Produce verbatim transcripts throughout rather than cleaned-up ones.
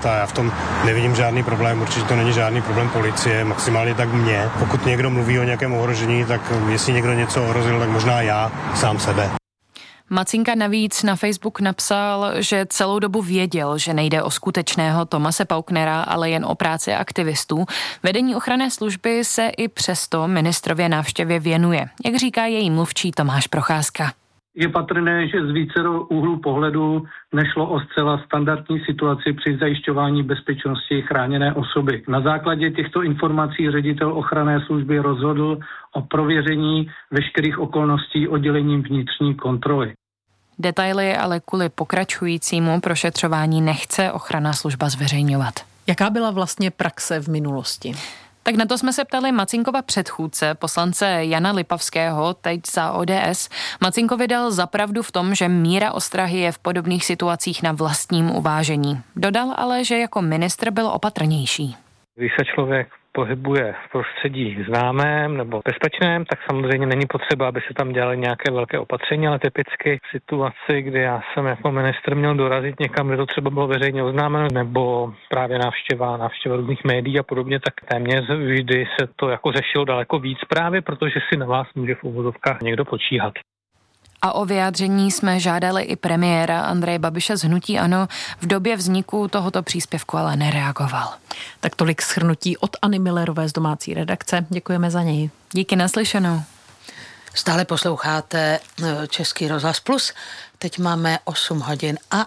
a já v tom nevidím žádný problém, určitě to není žádný problém policie, maximálně tak mě. Pokud někdo mluví o nějakém ohrožení, tak jestli někdo něco ohrozil, tak možná já sám sebe. Macinka navíc na Facebook napsal, že celou dobu věděl, že nejde o skutečného Thomase Pauknera, ale jen o práci aktivistů. Vedení ochranné služby se i přesto ministrově návštěvě věnuje, jak říká její mluvčí Tomáš Procházka. Je patrné, že z vícero úhlů pohledu nešlo o zcela standardní situaci při zajišťování bezpečnosti chráněné osoby. Na základě těchto informací ředitel ochranné služby rozhodl o prověření veškerých okolností oddělením vnitřní kontroly. Detaily ale kvůli pokračujícímu prošetřování nechce ochranná služba zveřejňovat. Jaká byla vlastně praxe v minulosti? Tak na to jsme se ptali Macinkova předchůdce, poslance Jana Lipavského, teď za O D S. Macinkovi dal zapravdu v tom, že míra ostrahy je v podobných situacích na vlastním uvážení. Dodal ale, že jako ministr byl opatrnější. Když se člověk pohybuje v prostředí známém nebo bezpečném, tak samozřejmě není potřeba, aby se tam dělaly nějaké velké opatření, ale typicky v situaci, kdy já jsem jako ministr měl dorazit někam, kde to třeba bylo veřejně oznámeno, nebo právě návštěva, návštěva různých médií a podobně, tak téměř vždy se to jako řešilo daleko víc právě, protože si na vás může v uvozovkách někdo počíhat. A o vyjádření jsme žádali i premiéra Andreje Babiše z hnutí ANO. V době vzniku tohoto příspěvku ale nereagoval. Tak tolik shrnutí od Anny Millerové z domácí redakce. Děkujeme za něj. Díky, naslyšenou. Stále posloucháte Český rozhlas Plus. Teď máme osm hodin a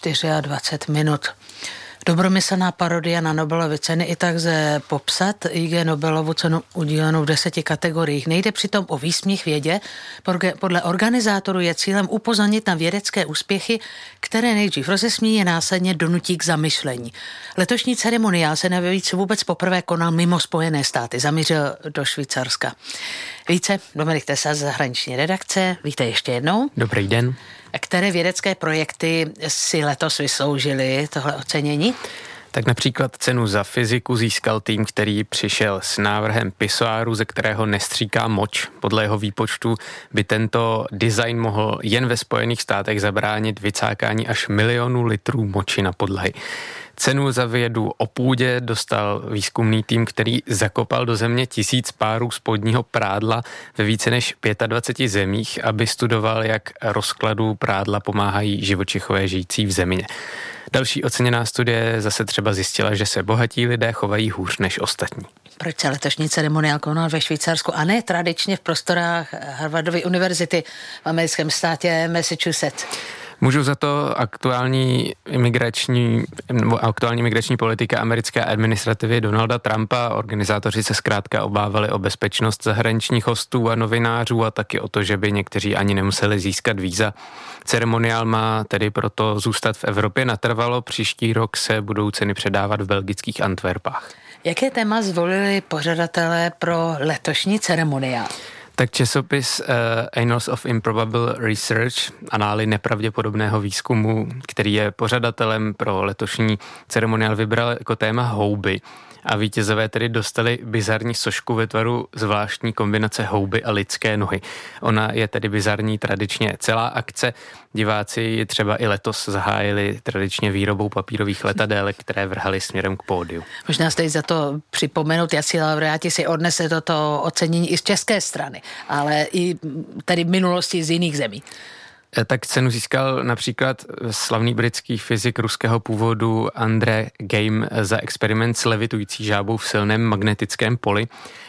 dvacet čtyři minut. Dobromyslná parodie na Nobelovy ceny i tak lze popsat. I G Nobelovu cenu udílenou v deseti kategoriích. Nejde přitom o výsměch vědě. Podle organizátorů je cílem upozornit na vědecké úspěchy, které nejdřív rozesmějí a následně donutí k zamyšlení. Letošní ceremoniál se navíc vůbec poprvé konal mimo Spojené státy. Zamířil do Švýcarska. Více Dominik Tesař z zahraniční redakce. Víte ještě jednou. Dobrý den. Které vědecké projekty si letos vysloužily tohle ocenění? Tak například cenu za fyziku získal tým, který přišel s návrhem pisoáru, ze kterého nestříká moč. Podle jeho výpočtu by tento design mohl jen ve Spojených státech zabránit vycákání až milionu litrů moči na podlahy. Cenu za vědu o půdě dostal výzkumný tým, který zakopal do země tisíc párů spodního prádla ve více než dvaceti pěti zemích, aby studoval, jak rozkladu prádla pomáhají živočichové žijící v zemi. Další oceněná studie zase třeba zjistila, že se bohatí lidé chovají hůř než ostatní. Proč se letošní ceremoniál konal ve Švýcarsku a ne tradičně v prostorách Harvardovy univerzity v americkém státě Massachusetts? Můžu za to aktuální imigrační, aktuální imigrační politika americké administrativy Donalda Trumpa. Organizátoři se zkrátka obávali o bezpečnost zahraničních hostů a novinářů a taky o to, že by někteří ani nemuseli získat víza. Ceremoniál má tedy proto zůstat v Evropě natrvalo. Příští rok se budou ceny předávat v belgických Antwerpách. Jaké téma zvolili pořadatelé pro letošní ceremoniál? Tak časopis uh, Annals of Improbable Research, anály nepravděpodobného výzkumu, který je pořadatelem pro letošní ceremoniál, vybral jako téma houby. A vítězové tedy dostali bizarní sošku ve tvaru zvláštní kombinace houby a lidské nohy. Ona je tedy bizarní tradičně celá akce. Diváci ji třeba i letos zahájili tradičně výrobou papírových letadel, které vrhali směrem k pódiu. Možná stojí za to připomenout, jací laureáti si odnesli toto ocenění i z české strany, ale i tady v minulosti z jiných zemí. Tak cenu získal například slavný britský fyzik ruského původu André Geim za experiment s levitující žábou v silném magnetickém poli.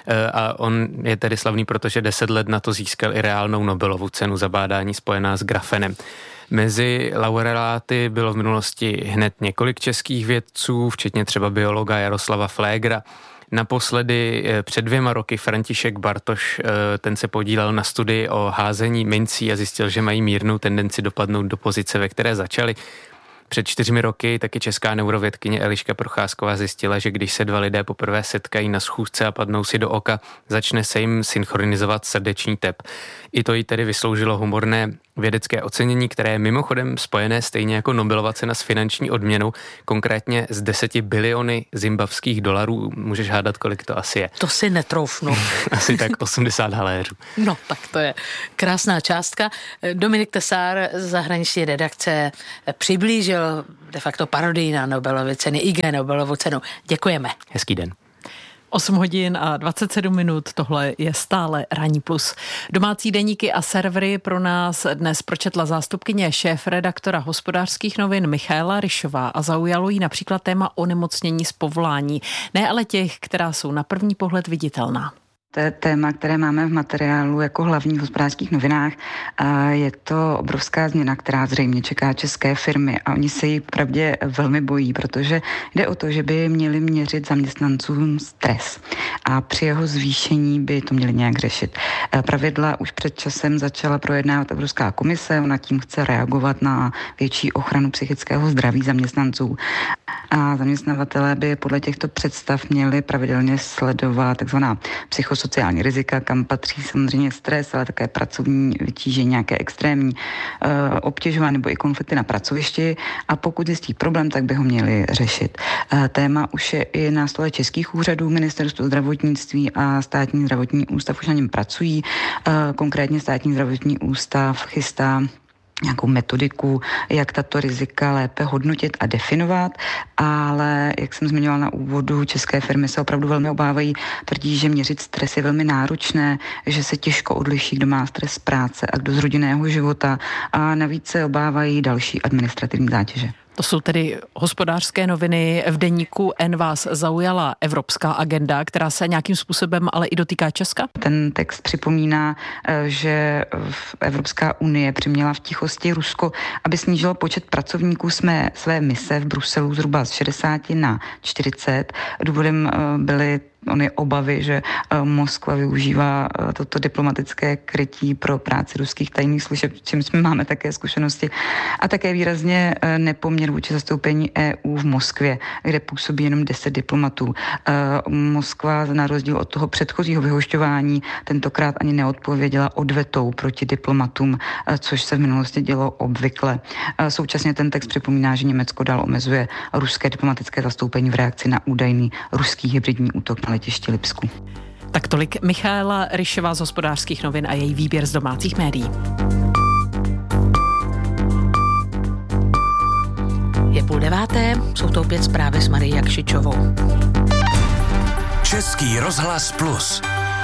A on je tedy slavný, protože deset let na to získal i reálnou Nobelovu cenu za bádání spojená s grafenem. Mezi laureáty bylo v minulosti hned několik českých vědců, včetně třeba biologa Jaroslava Flégra. Naposledy před dvěma roky František Bartoš, ten se podílel na studii o házení mincí a zjistil, že mají mírnou tendenci dopadnout do pozice, ve které začali. Před čtyřmi roky taky česká neurovědkyně Eliška Procházková zjistila, že když se dva lidé poprvé setkají na schůzce a padnou si do oka, začne se jim synchronizovat srdeční tep. I to jí tedy vysloužilo humorné Vědecké ocenění, které je mimochodem spojené stejně jako Nobelova cena s finanční odměnou, konkrétně z deseti biliony zimbabských dolarů. Můžeš hádat, kolik to asi je? To si netroufnu. Asi tak osmdesát haléřů. No, tak to je krásná částka. Dominik Tesár z zahraniční redakce přiblížil de facto parodii na Nobelovy ceny, I G Nobelovu cenu. Děkujeme. Hezký den. osm hodin a dvacet sedm minut, tohle je stále Ranní plus. Domácí deníky a servery pro nás dnes pročetla zástupkyně šéf-redaktora Hospodářských novin Michaela Ryšová a zaujalo jí například téma onemocnění z povolání. Ne ale těch, která jsou na první pohled viditelná. To je téma, které máme v materiálu jako hlavní v Hospodářských novinách. A je to obrovská změna, která zřejmě čeká české firmy a oni se jí pravdě velmi bojí, protože jde o to, že by měli měřit zaměstnancům stres a při jeho zvýšení by to měli nějak řešit. Pravidla už před časem začala projednávat Evropská komise, ona tím chce reagovat na větší ochranu psychického zdraví zaměstnanců. A zaměstnavatelé by podle těchto představ měli pravidelně sledovat takzvaná psychosociální rizika, kam patří samozřejmě stres, ale také pracovní vytížení, nějaké extrémní uh, obtěžování nebo i konflikty na pracovišti. A pokud zjistí problém, tak by ho měli řešit. Uh, téma už je i na stole českých úřadů, Ministerstvo zdravotnictví a Státní zdravotní ústav už na něm pracují. Uh, konkrétně Státní zdravotní ústav chystá nějakou metodiku, jak tato rizika lépe hodnotit a definovat, ale jak jsem zmiňovala na úvodu, české firmy se opravdu velmi obávají, tvrdí, že měřit stres je velmi náročné, že se těžko odliší, kdo má stres z práce a kdo z rodinného života a navíc se obávají další administrativní zátěže. To jsou tedy Hospodářské noviny. V deníku N vás zaujala evropská agenda, která se nějakým způsobem ale i dotýká Česka? Ten text připomíná, že Evropská unie přiměla v tichosti Rusko, aby snížilo počet pracovníků své, své mise v Bruselu zhruba z šedesáti na čtyřicet. Důvodem byly ony obavy, že Moskva využívá toto diplomatické krytí pro práci ruských tajných služeb, čím jsme máme také zkušenosti. A také výrazně nepoměr vůči zastoupení E U v Moskvě, kde působí jenom deset diplomatů. Moskva na rozdíl od toho předchozího vyhošťování tentokrát ani neodpověděla odvetou proti diplomatům, což se v minulosti dělo obvykle. Současně ten text připomíná, že Německo dál omezuje ruské diplomatické zastoupení v reakci na údajný ruský hybridní útok na letišti Lipsku. Tak tolik Michaela Ryšová z Hospodářských novin a její výběr z domácích médií. Je půl deváté, jsou to opět zprávy s Marií Jakšičovou. Český rozhlas plus.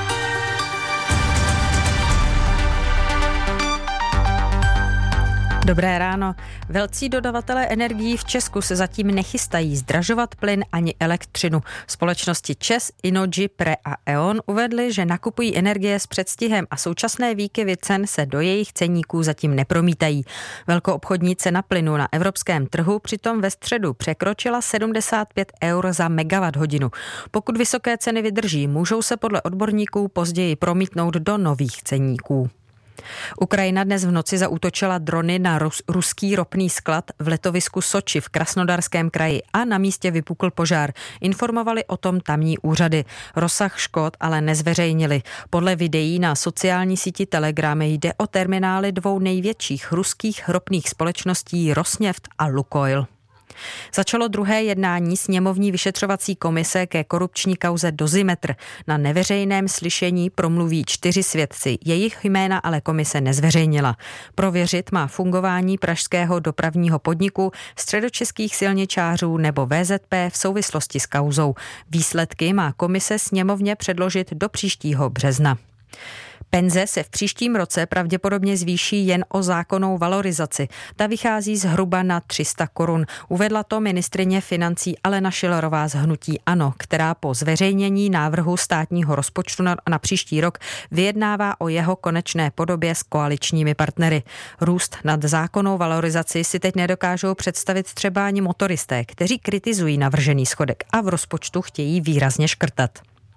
Dobré ráno. Velcí dodavatelé energií v Česku se zatím nechystají zdražovat plyn ani elektřinu. Společnosti ČEZ, Innogy, Pre a E.ON uvedly, že nakupují energie s předstihem a současné výkyvy cen se do jejich ceníků zatím nepromítají. Velkoobchodní cena plynu na evropském trhu přitom ve středu překročila sedmdesát pět eur za megawatt hodinu. Pokud vysoké ceny vydrží, můžou se podle odborníků později promítnout do nových ceníků. Ukrajina dnes v noci zaútočila drony na rus, ruský ropný sklad v letovisku Soči v Krasnodarském kraji a na místě vypukl požár. Informovali o tom tamní úřady. Rozsah škod ale nezveřejnili. Podle videí na sociální síti Telegram jde o terminály dvou největších ruských ropných společností Rosneft a Lukoil. Začalo druhé jednání sněmovní vyšetřovací komise ke korupční kauze Dozimetr. Na neveřejném slyšení promluví čtyři svědci. Jejich jména ale komise nezveřejnila. Prověřit má fungování pražského dopravního podniku, středočeských silničářů nebo V Z P v souvislosti s kauzou. Výsledky má komise sněmovně předložit do příštího března. Penze se v příštím roce pravděpodobně zvýší jen o zákonnou valorizaci. Ta vychází zhruba na tři sta korun. Uvedla to ministryně financí Alena Schillerová z hnutí ANO, která po zveřejnění návrhu státního rozpočtu na, na příští rok vyjednává o jeho konečné podobě s koaličními partnery. Růst nad zákonnou valorizaci si teď nedokážou představit třeba ani motoristé, kteří kritizují navržený schodek a v rozpočtu chtějí výrazně škrtat.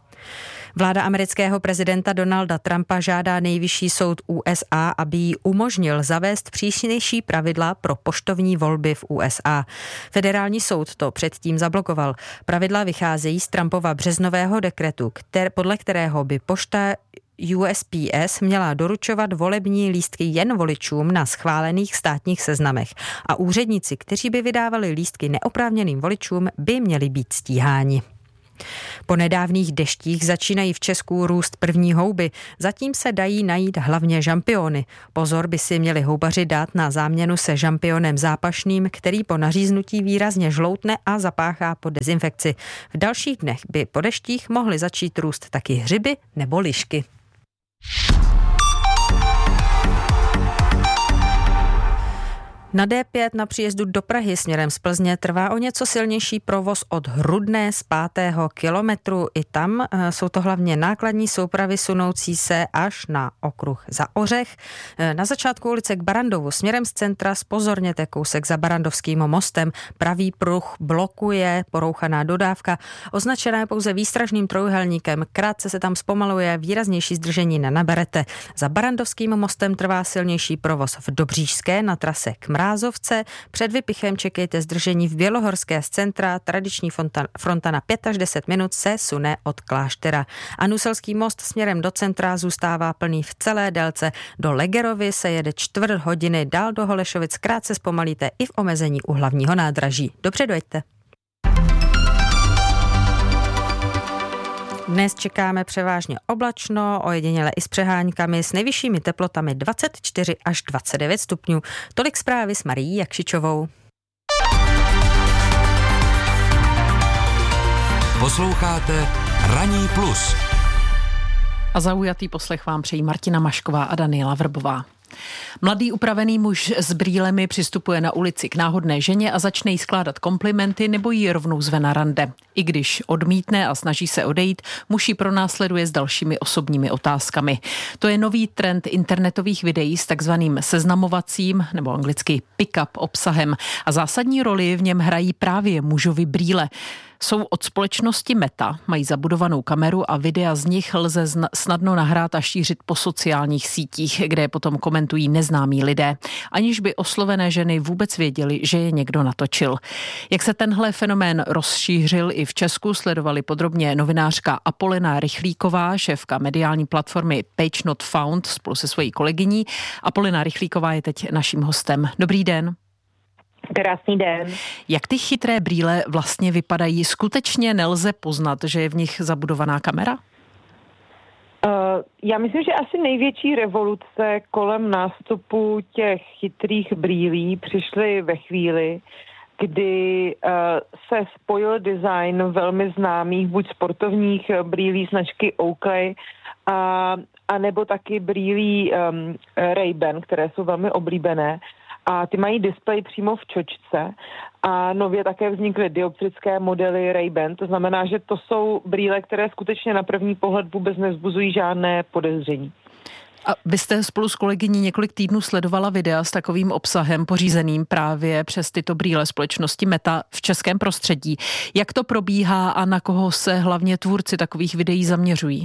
Vláda amerického prezidenta Donalda Trumpa žádá nejvyšší soud U S A, aby jí umožnil zavést přísnější pravidla pro poštovní volby v U S A. Federální soud to předtím zablokoval. Pravidla vycházejí z Trumpova březnového dekretu, kter, podle kterého by pošta U S P S měla doručovat volební lístky jen voličům na schválených státních seznamech a úředníci, kteří by vydávali lístky neoprávněným voličům, by měli být stíháni. Po nedávných deštích začínají v Česku růst první houby. Zatím se dají najít hlavně žampiony. Pozor by si měli houbaři dát na záměnu se žampionem zápašným, který po naříznutí výrazně žloutne a zapáchá po dezinfekci. V dalších dnech by po deštích mohly začít růst taky hřiby nebo lišky. Na D pět na příjezdu do Prahy směrem z Plzně trvá o něco silnější provoz od Hrudné z pátého kilometru. I tam jsou to hlavně nákladní soupravy sunoucí se až na okruh za Ořech. Na začátku ulice k Barandovu směrem z centra zpozorněte kousek za Barandovským mostem. Pravý pruh blokuje porouchaná dodávka, označená je pouze výstražným trojúhelníkem. Krátce se tam zpomaluje, výraznější zdržení nenaberete. Za Barandovským mostem trvá silnější provoz v Dobříšské na trase k Mrázovce. Před Vypichem čekejte zdržení v Bělohorské z centra. Tradiční fronta, fronta na pět až deset minut se sune od Kláštera. A Nuselský most směrem do centra zůstává plný v celé délce. Do Legerovy se jede čtvrt hodiny, dál do Holešovic krátce zpomalíte i v omezení u hlavního nádraží. Dobře dojďte. Dnes čekáme převážně oblačno, ojediněle i s přeháňkami, s nejvyššími teplotami dvacet čtyři až dvacet devět stupňů. Tolik zprávy s Marií Jakšičovou. Posloucháte Ranní plus. A zaujatý poslech vám přejí Martina Mašková a Daniela Vrbová. Mladý upravený muž s brýlemi přistupuje na ulici k náhodné ženě a začne jí skládat komplimenty nebo jí rovnou zve na rande. I když odmítne a snaží se odejít, muž ji pronásleduje s dalšími osobními otázkami. To je nový trend internetových videí s takzvaným seznamovacím nebo anglicky pick-up obsahem a zásadní roli v něm hrají právě mužovi brýle. Jsou od společnosti Meta, mají zabudovanou kameru a videa z nich lze snadno nahrát a šířit po sociálních sítích, kde je potom komentují neznámí lidé, aniž by oslovené ženy vůbec věděli, že je někdo natočil. Jak se tenhle fenomén rozšířil i v Česku, sledovali podrobně novinářka Apolena Rychlíková, šéfka mediální platformy Page Not Found spolu se svojí kolegyní. Apolena Rychlíková je teď naším hostem. Dobrý den. Krásný den. Jak ty chytré brýle vlastně vypadají? Skutečně nelze poznat, že je v nich zabudovaná kamera? Uh, já myslím, že asi největší revoluce kolem nástupu těch chytrých brýlí přišly ve chvíli, kdy uh, se spojil design velmi známých buď sportovních brýlí značky Oakley a, a nebo taky brýlí um, Ray-Ban, které jsou velmi oblíbené. A ty mají displej přímo v čočce a nově také vznikly dioptrické modely Ray-Ban, to znamená, že to jsou brýle, které skutečně na první pohled vůbec nevzbuzují žádné podezření. A vy jste spolu s kolegyní několik týdnů sledovala videa s takovým obsahem pořízeným právě přes tyto brýle společnosti Meta v českém prostředí. Jak to probíhá a na koho se hlavně tvůrci takových videí zaměřují?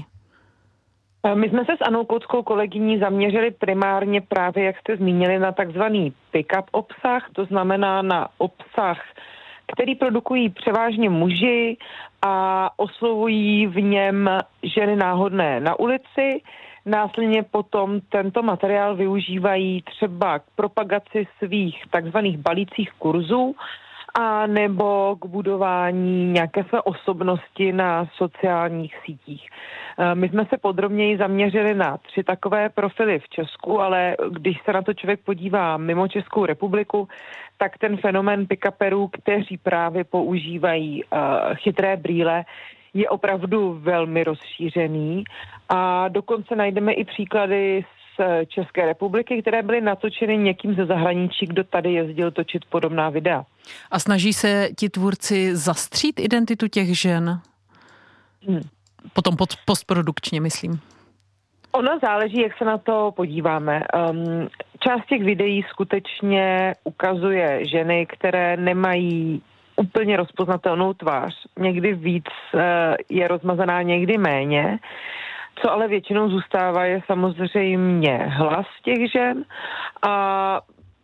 My jsme se s Anou Koutskou kolegyní zaměřili primárně právě, jak jste zmínili, na takzvaný pick-up obsah, to znamená na obsah, který produkují převážně muži a oslovují v něm ženy náhodné na ulici. Následně potom tento materiál využívají třeba k propagaci svých takzvaných balících kurzů a nebo k budování nějaké své osobnosti na sociálních sítích. My jsme se podrobněji zaměřili na tři takové profily v Česku, ale když se na to člověk podívá mimo Českou republiku, tak ten fenomén pick-uperů, kteří právě používají uh, chytré brýle, je opravdu velmi rozšířený a dokonce najdeme i příklady z České republiky, které byly natočeny někým ze zahraničí, kdo tady jezdil točit podobná videa. A snaží se ti tvůrci zastřít identitu těch žen? Hmm. Potom postprodukčně, myslím. Ono záleží, jak se na to podíváme. Um, část těch videí skutečně ukazuje ženy, které nemají úplně rozpoznatelnou tvář. Někdy víc uh, je rozmazaná, někdy méně. Co ale většinou zůstává, je samozřejmě hlas těch žen a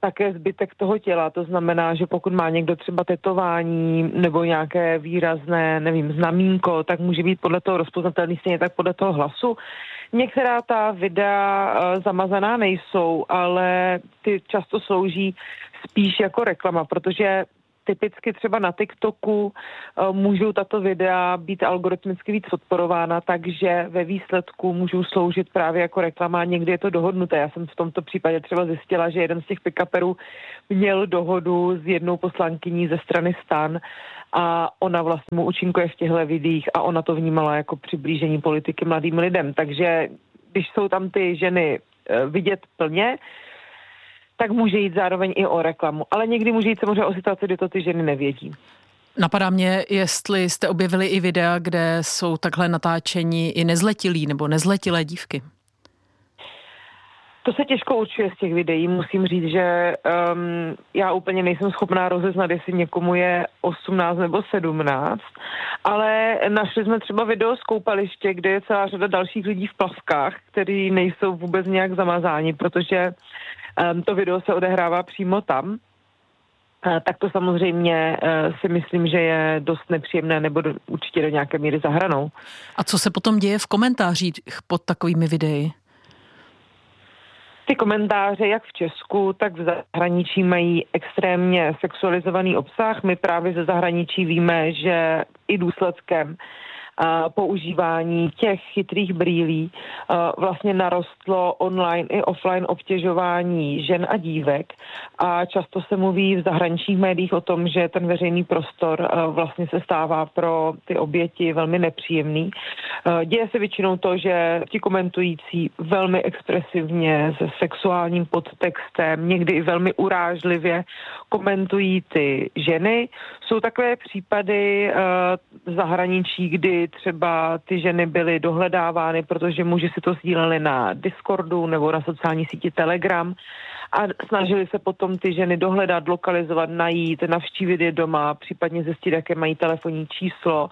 také zbytek toho těla. To znamená, že pokud má někdo třeba tetování nebo nějaké výrazné, nevím, znamínko, tak může být podle toho rozpoznatelný, stejně tak podle toho hlasu. Některá ta videa uh, zamazaná nejsou, ale ty často slouží spíš jako reklama, protože typicky třeba na TikToku uh, můžou tato videa být algoritmicky víc podporována, takže ve výsledku můžou sloužit právě jako reklama. Někdy je to dohodnuté. Já jsem v tomto případě třeba zjistila, že jeden z těch pick-uperů měl dohodu s jednou poslankyní ze strany STAN a ona vlastně mu účinkuje v těchto videích a ona to vnímala jako přiblížení politiky mladým lidem. Takže když jsou tam ty ženy uh, vidět plně, tak může jít zároveň i o reklamu. Ale někdy může jít samozřejmě o situaci, kdy to ty ženy nevědí. Napadá mě, jestli jste objevili i videa, kde jsou takhle natáčeni i nezletilí nebo nezletilé dívky. To se těžko určuje z těch videí. Musím říct, že um, já úplně nejsem schopná rozeznat, jestli někomu je osmnáct nebo sedmnáct, ale našli jsme třeba video z koupaliště, kde je celá řada dalších lidí v plavkách, kteří nejsou vůbec nějak zamazáni, protože um, to video se odehrává přímo tam. Uh, tak to samozřejmě uh, si myslím, že je dost nepříjemné nebo do, určitě do nějaké míry za hranou. A co se potom děje v komentářích pod takovými videi? Ty komentáře, jak v Česku, tak v zahraničí mají extrémně sexualizovaný obsah. My právě ze zahraničí víme, že i důsledkem uh, používání těch chytrých brýlí uh, vlastně narostlo online i offline obtěžování žen a dívek. A často se mluví v zahraničních médiích o tom, že ten veřejný prostor uh, vlastně se stává pro ty oběti velmi nepříjemný. Uh, děje se většinou to, že ti komentující velmi expresivně se sexuálním podtextem, někdy i velmi urážlivě komentují ty ženy. Jsou takové případy uh, v zahraničí, kdy třeba ty ženy byly dohledávány, protože muži si to sdíleli na Discordu nebo na sociální síti Telegram a snažili se potom ty ženy dohledat, lokalizovat, najít, navštívit je doma, případně zjistit, jaké mají telefonní číslo.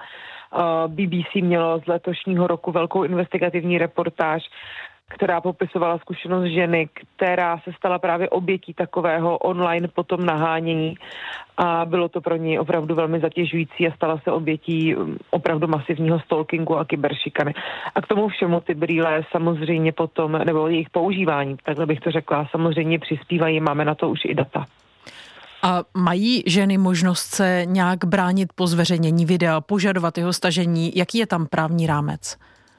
B B C mělo z letošního roku velkou investigativní reportáž, která popisovala zkušenost ženy, která se stala právě obětí takového online potom nahánění a bylo to pro ní opravdu velmi zatěžující a stala se obětí opravdu masivního stalkingu a kyberšikany. A k tomu všemu ty brýle samozřejmě potom, nebo jejich používání, takhle bych to řekla, samozřejmě přispívají, máme na to už i data. A mají ženy možnost se nějak bránit po zveřejnění videa, požadovat jeho stažení? Jaký je tam právní rámec?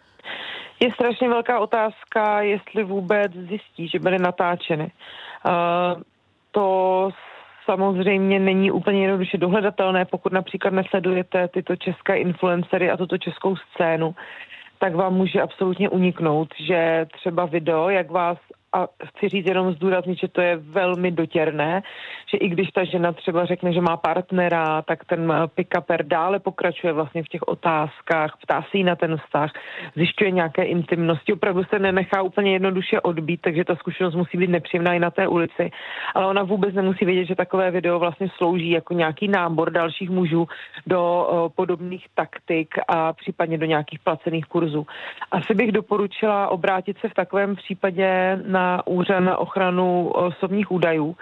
Je strašně velká otázka, jestli vůbec zjistí, že byly natáčeny. Uh, to samozřejmě není úplně jednoduše dohledatelné, pokud například nesledujete tyto české influencery a tuto českou scénu, tak vám může absolutně uniknout, že třeba video, jak vás, a chci říct jenom zdůraznit, že to je velmi dotěrné, že i když ta žena třeba řekne, že má partnera, tak ten pick-upper dále pokračuje vlastně v těch otázkách, ptá se jí na ten vztah, zjišťuje nějaké intimnosti, opravdu se nenechá úplně jednoduše odbít, takže ta zkušenost musí být nepříjemná i na té ulici, ale ona vůbec nemusí vědět, že takové video vlastně slouží jako nějaký nábor dalších mužů do uh, podobných taktik a případně do nějakých placených kurzů. Asi bych doporučila obrátit se v takovém případě na Úřad na ochranu osobních údajů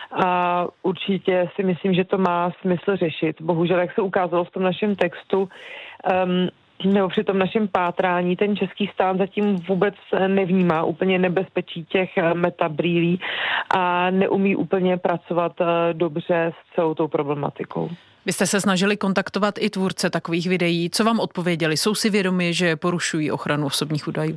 a určitě si myslím, že to má smysl řešit. Bohužel, jak se ukázalo v tom našem textu, um, nebo při tom našem pátrání, ten český stát zatím vůbec nevnímá úplně nebezpečí těch metabrýlí a neumí úplně pracovat dobře s celou tou problematikou. Vy jste se snažili kontaktovat i tvůrce takových videí. Co vám odpověděli? Jsou si vědomi, že porušují ochranu osobních údajů?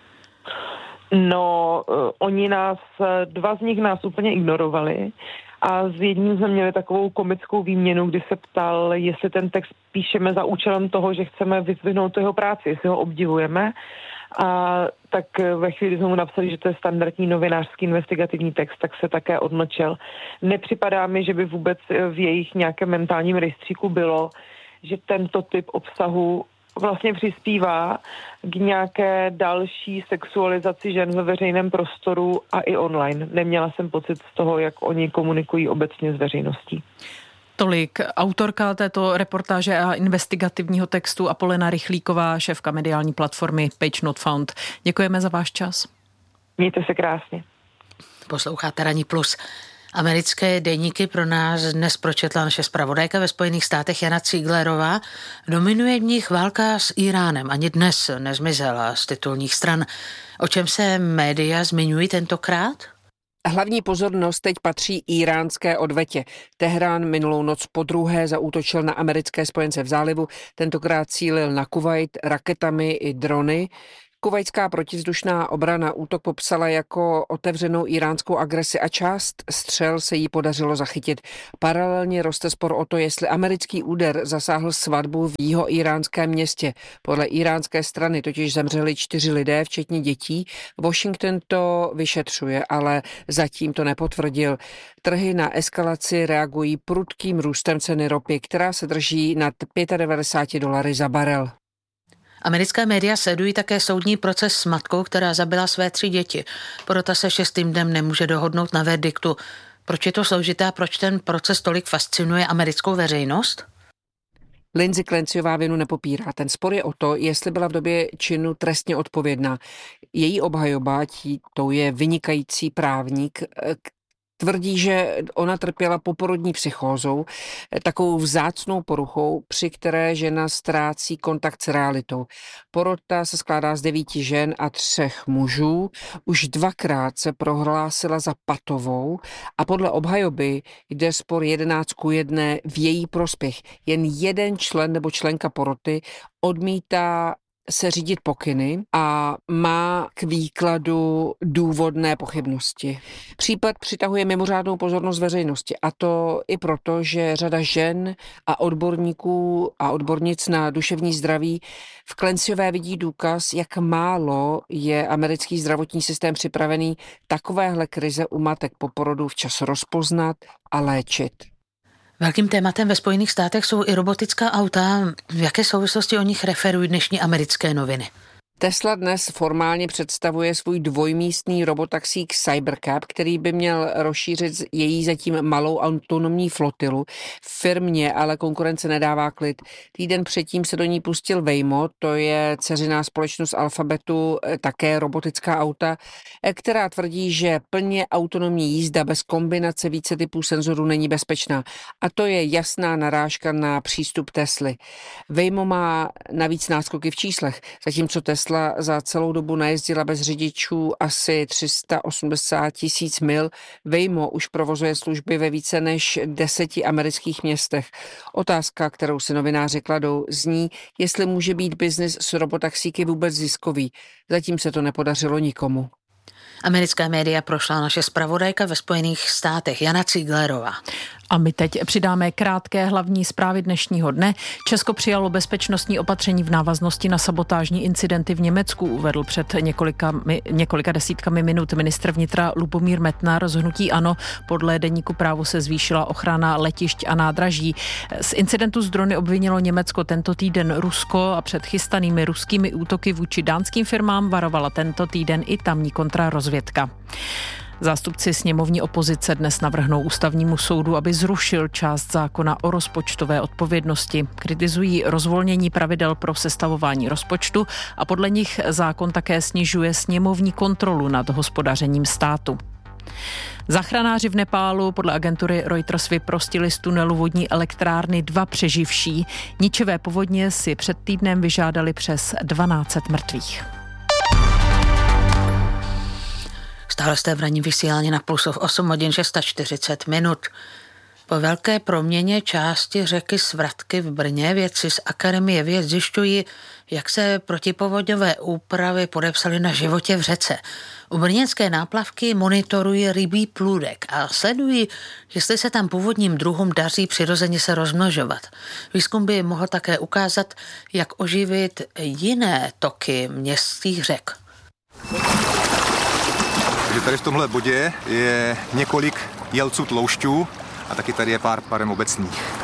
No, uh, oni nás, dva z nich nás úplně ignorovali a s jedním jsme měli takovou komickou výměnu, kdy se ptal, jestli ten text píšeme za účelem toho, že chceme vyzvihnout jeho práci, jestli ho obdivujeme. A tak ve chvíli, kdy jsme mu napsali, že to je standardní novinářský investigativní text, tak se také odmlčel. Nepřipadá mi, že by vůbec v jejich nějakém mentálním rejstříku bylo, že tento typ obsahu vlastně přispívá k nějaké další sexualizaci žen ve veřejném prostoru a i online. Neměla jsem pocit z toho, jak oni komunikují obecně s veřejností. Tolik autorka této reportáže a investigativního textu Apolena Rychlíková, šéfka mediální platformy Page Not Found. Děkujeme za váš čas. Mějte se krásně. Posloucháte Ranní plus. Americké deníky pro nás dnes pročetla naše zpravodajka ve Spojených státech Jana Ciglerová. Dominuje v nich válka s Iránem. Ani dnes nezmizela z titulních stran. O čem se média zmiňují tentokrát? Hlavní pozornost teď patří íránské odvetě. Teherán minulou noc podruhé zaútočil na americké spojence v zálivu, tentokrát cílil na Kuvajt raketami i drony. Kuvajtská protivzdušná obrana útok popsala jako otevřenou iránskou agresi a část střel se jí podařilo zachytit. Paralelně roste spor o to, jestli americký úder zasáhl svatbu v jihoíránském městě. Podle íránské strany totiž zemřeli čtyři lidé, včetně dětí. Washington to vyšetřuje, ale zatím to nepotvrdil. Trhy na eskalaci reagují prudkým růstem ceny ropy, která se drží nad devadesát pět dolary za barel. Americká média sledují také soudní proces s matkou, která zabila své tři děti. Porota se šestým dnem nemůže dohodnout na verdiktu. Proč je to složité a proč ten proces tolik fascinuje americkou veřejnost? Lindsay Clancyová vinu nepopírá. Ten spor je o to, jestli byla v době činu trestně odpovědná. Její obhajoba, to je vynikající právník, tvrdí, že ona trpěla poporodní psychózou, takovou vzácnou poruchou, při které žena ztrácí kontakt s realitou. Porota se skládá z devíti žen a třech mužů. Už dvakrát se prohlásila za patovou a podle obhajoby jde spor jedenáct ku jedné v její prospěch. Jen jeden člen nebo členka poroty odmítá se řídit pokyny a má k výkladu důvodné pochybnosti. Případ přitahuje mimořádnou pozornost veřejnosti a to i proto, že řada žen a odborníků a odbornic na duševní zdraví v Clancyové vidí důkaz, jak málo je americký zdravotní systém připravený takovéhle krize u matek po porodu včas rozpoznat a léčit. Velkým tématem ve Spojených státech jsou i robotická auta. V jaké souvislosti o nich referují dnešní americké noviny? Tesla dnes formálně představuje svůj dvojmístný robotaxík Cybercab, který by měl rozšířit její zatím malou autonomní flotilu. Firmě ale konkurence nedává klid. Týden předtím se do ní pustil Waymo, to je dceřiná společnost Alphabetu, také robotická auta, která tvrdí, že plně autonomní jízda bez kombinace více typů senzorů není bezpečná. A to je jasná narážka na přístup Tesly. Waymo má navíc náskoky v číslech, zatímco Tesla za celou dobu najezdila bez řidičů asi tři sta osmdesát tisíc mil. Waymo už provozuje služby ve více než deseti amerických městech. Otázka, kterou si novináři kladou, zní, jestli může být biznis s robotaxíky vůbec ziskový. Zatím se to nepodařilo nikomu. Americká média prošla naše zpravodajka ve Spojených státech Jana Ciglerová. A my teď přidáme krátké hlavní zprávy dnešního dne. Česko přijalo bezpečnostní opatření v návaznosti na sabotážní incidenty v Německu, uvedl před několika, několika desítkami minut ministr vnitra Lubomír Metnar. Rozhodnutí ANO. Podle deníku Právo se zvýšila ochrana letišť a nádraží. Z incidentu z drony obvinilo Německo tento týden Rusko a před chystanými ruskými útoky vůči dánským firmám varovala tento týden i tamní kontrarozvědka. Zástupci sněmovní opozice dnes navrhnou ústavnímu soudu, aby zrušil část zákona o rozpočtové odpovědnosti. Kritizují rozvolnění pravidel pro sestavování rozpočtu a podle nich zákon také snižuje sněmovní kontrolu nad hospodařením státu. Záchranáři v Nepálu podle agentury Reuters vyprostili z tunelu vodní elektrárny dva přeživší. Ničivé povodně si před týdnem vyžádali přes dvanáct set mrtvých. Stále jste v ranní vysílání na Pulsov osm hodin čtyřicet šest minut. Po velké proměně části řeky Svratky v Brně vědci z Akademie věd zjišťují, jak se protipovodňové úpravy podepsaly na životě v řece. U brněnské náplavky monitorují rybí plůdek a sledují, jestli se tam původním druhům daří přirozeně se rozmnožovat. Výzkum by mohl také ukázat, jak oživit jiné toky městských řek. Takže tady v tomhle bodě je několik jelců tloušťů a taky tady je pár parem obecných.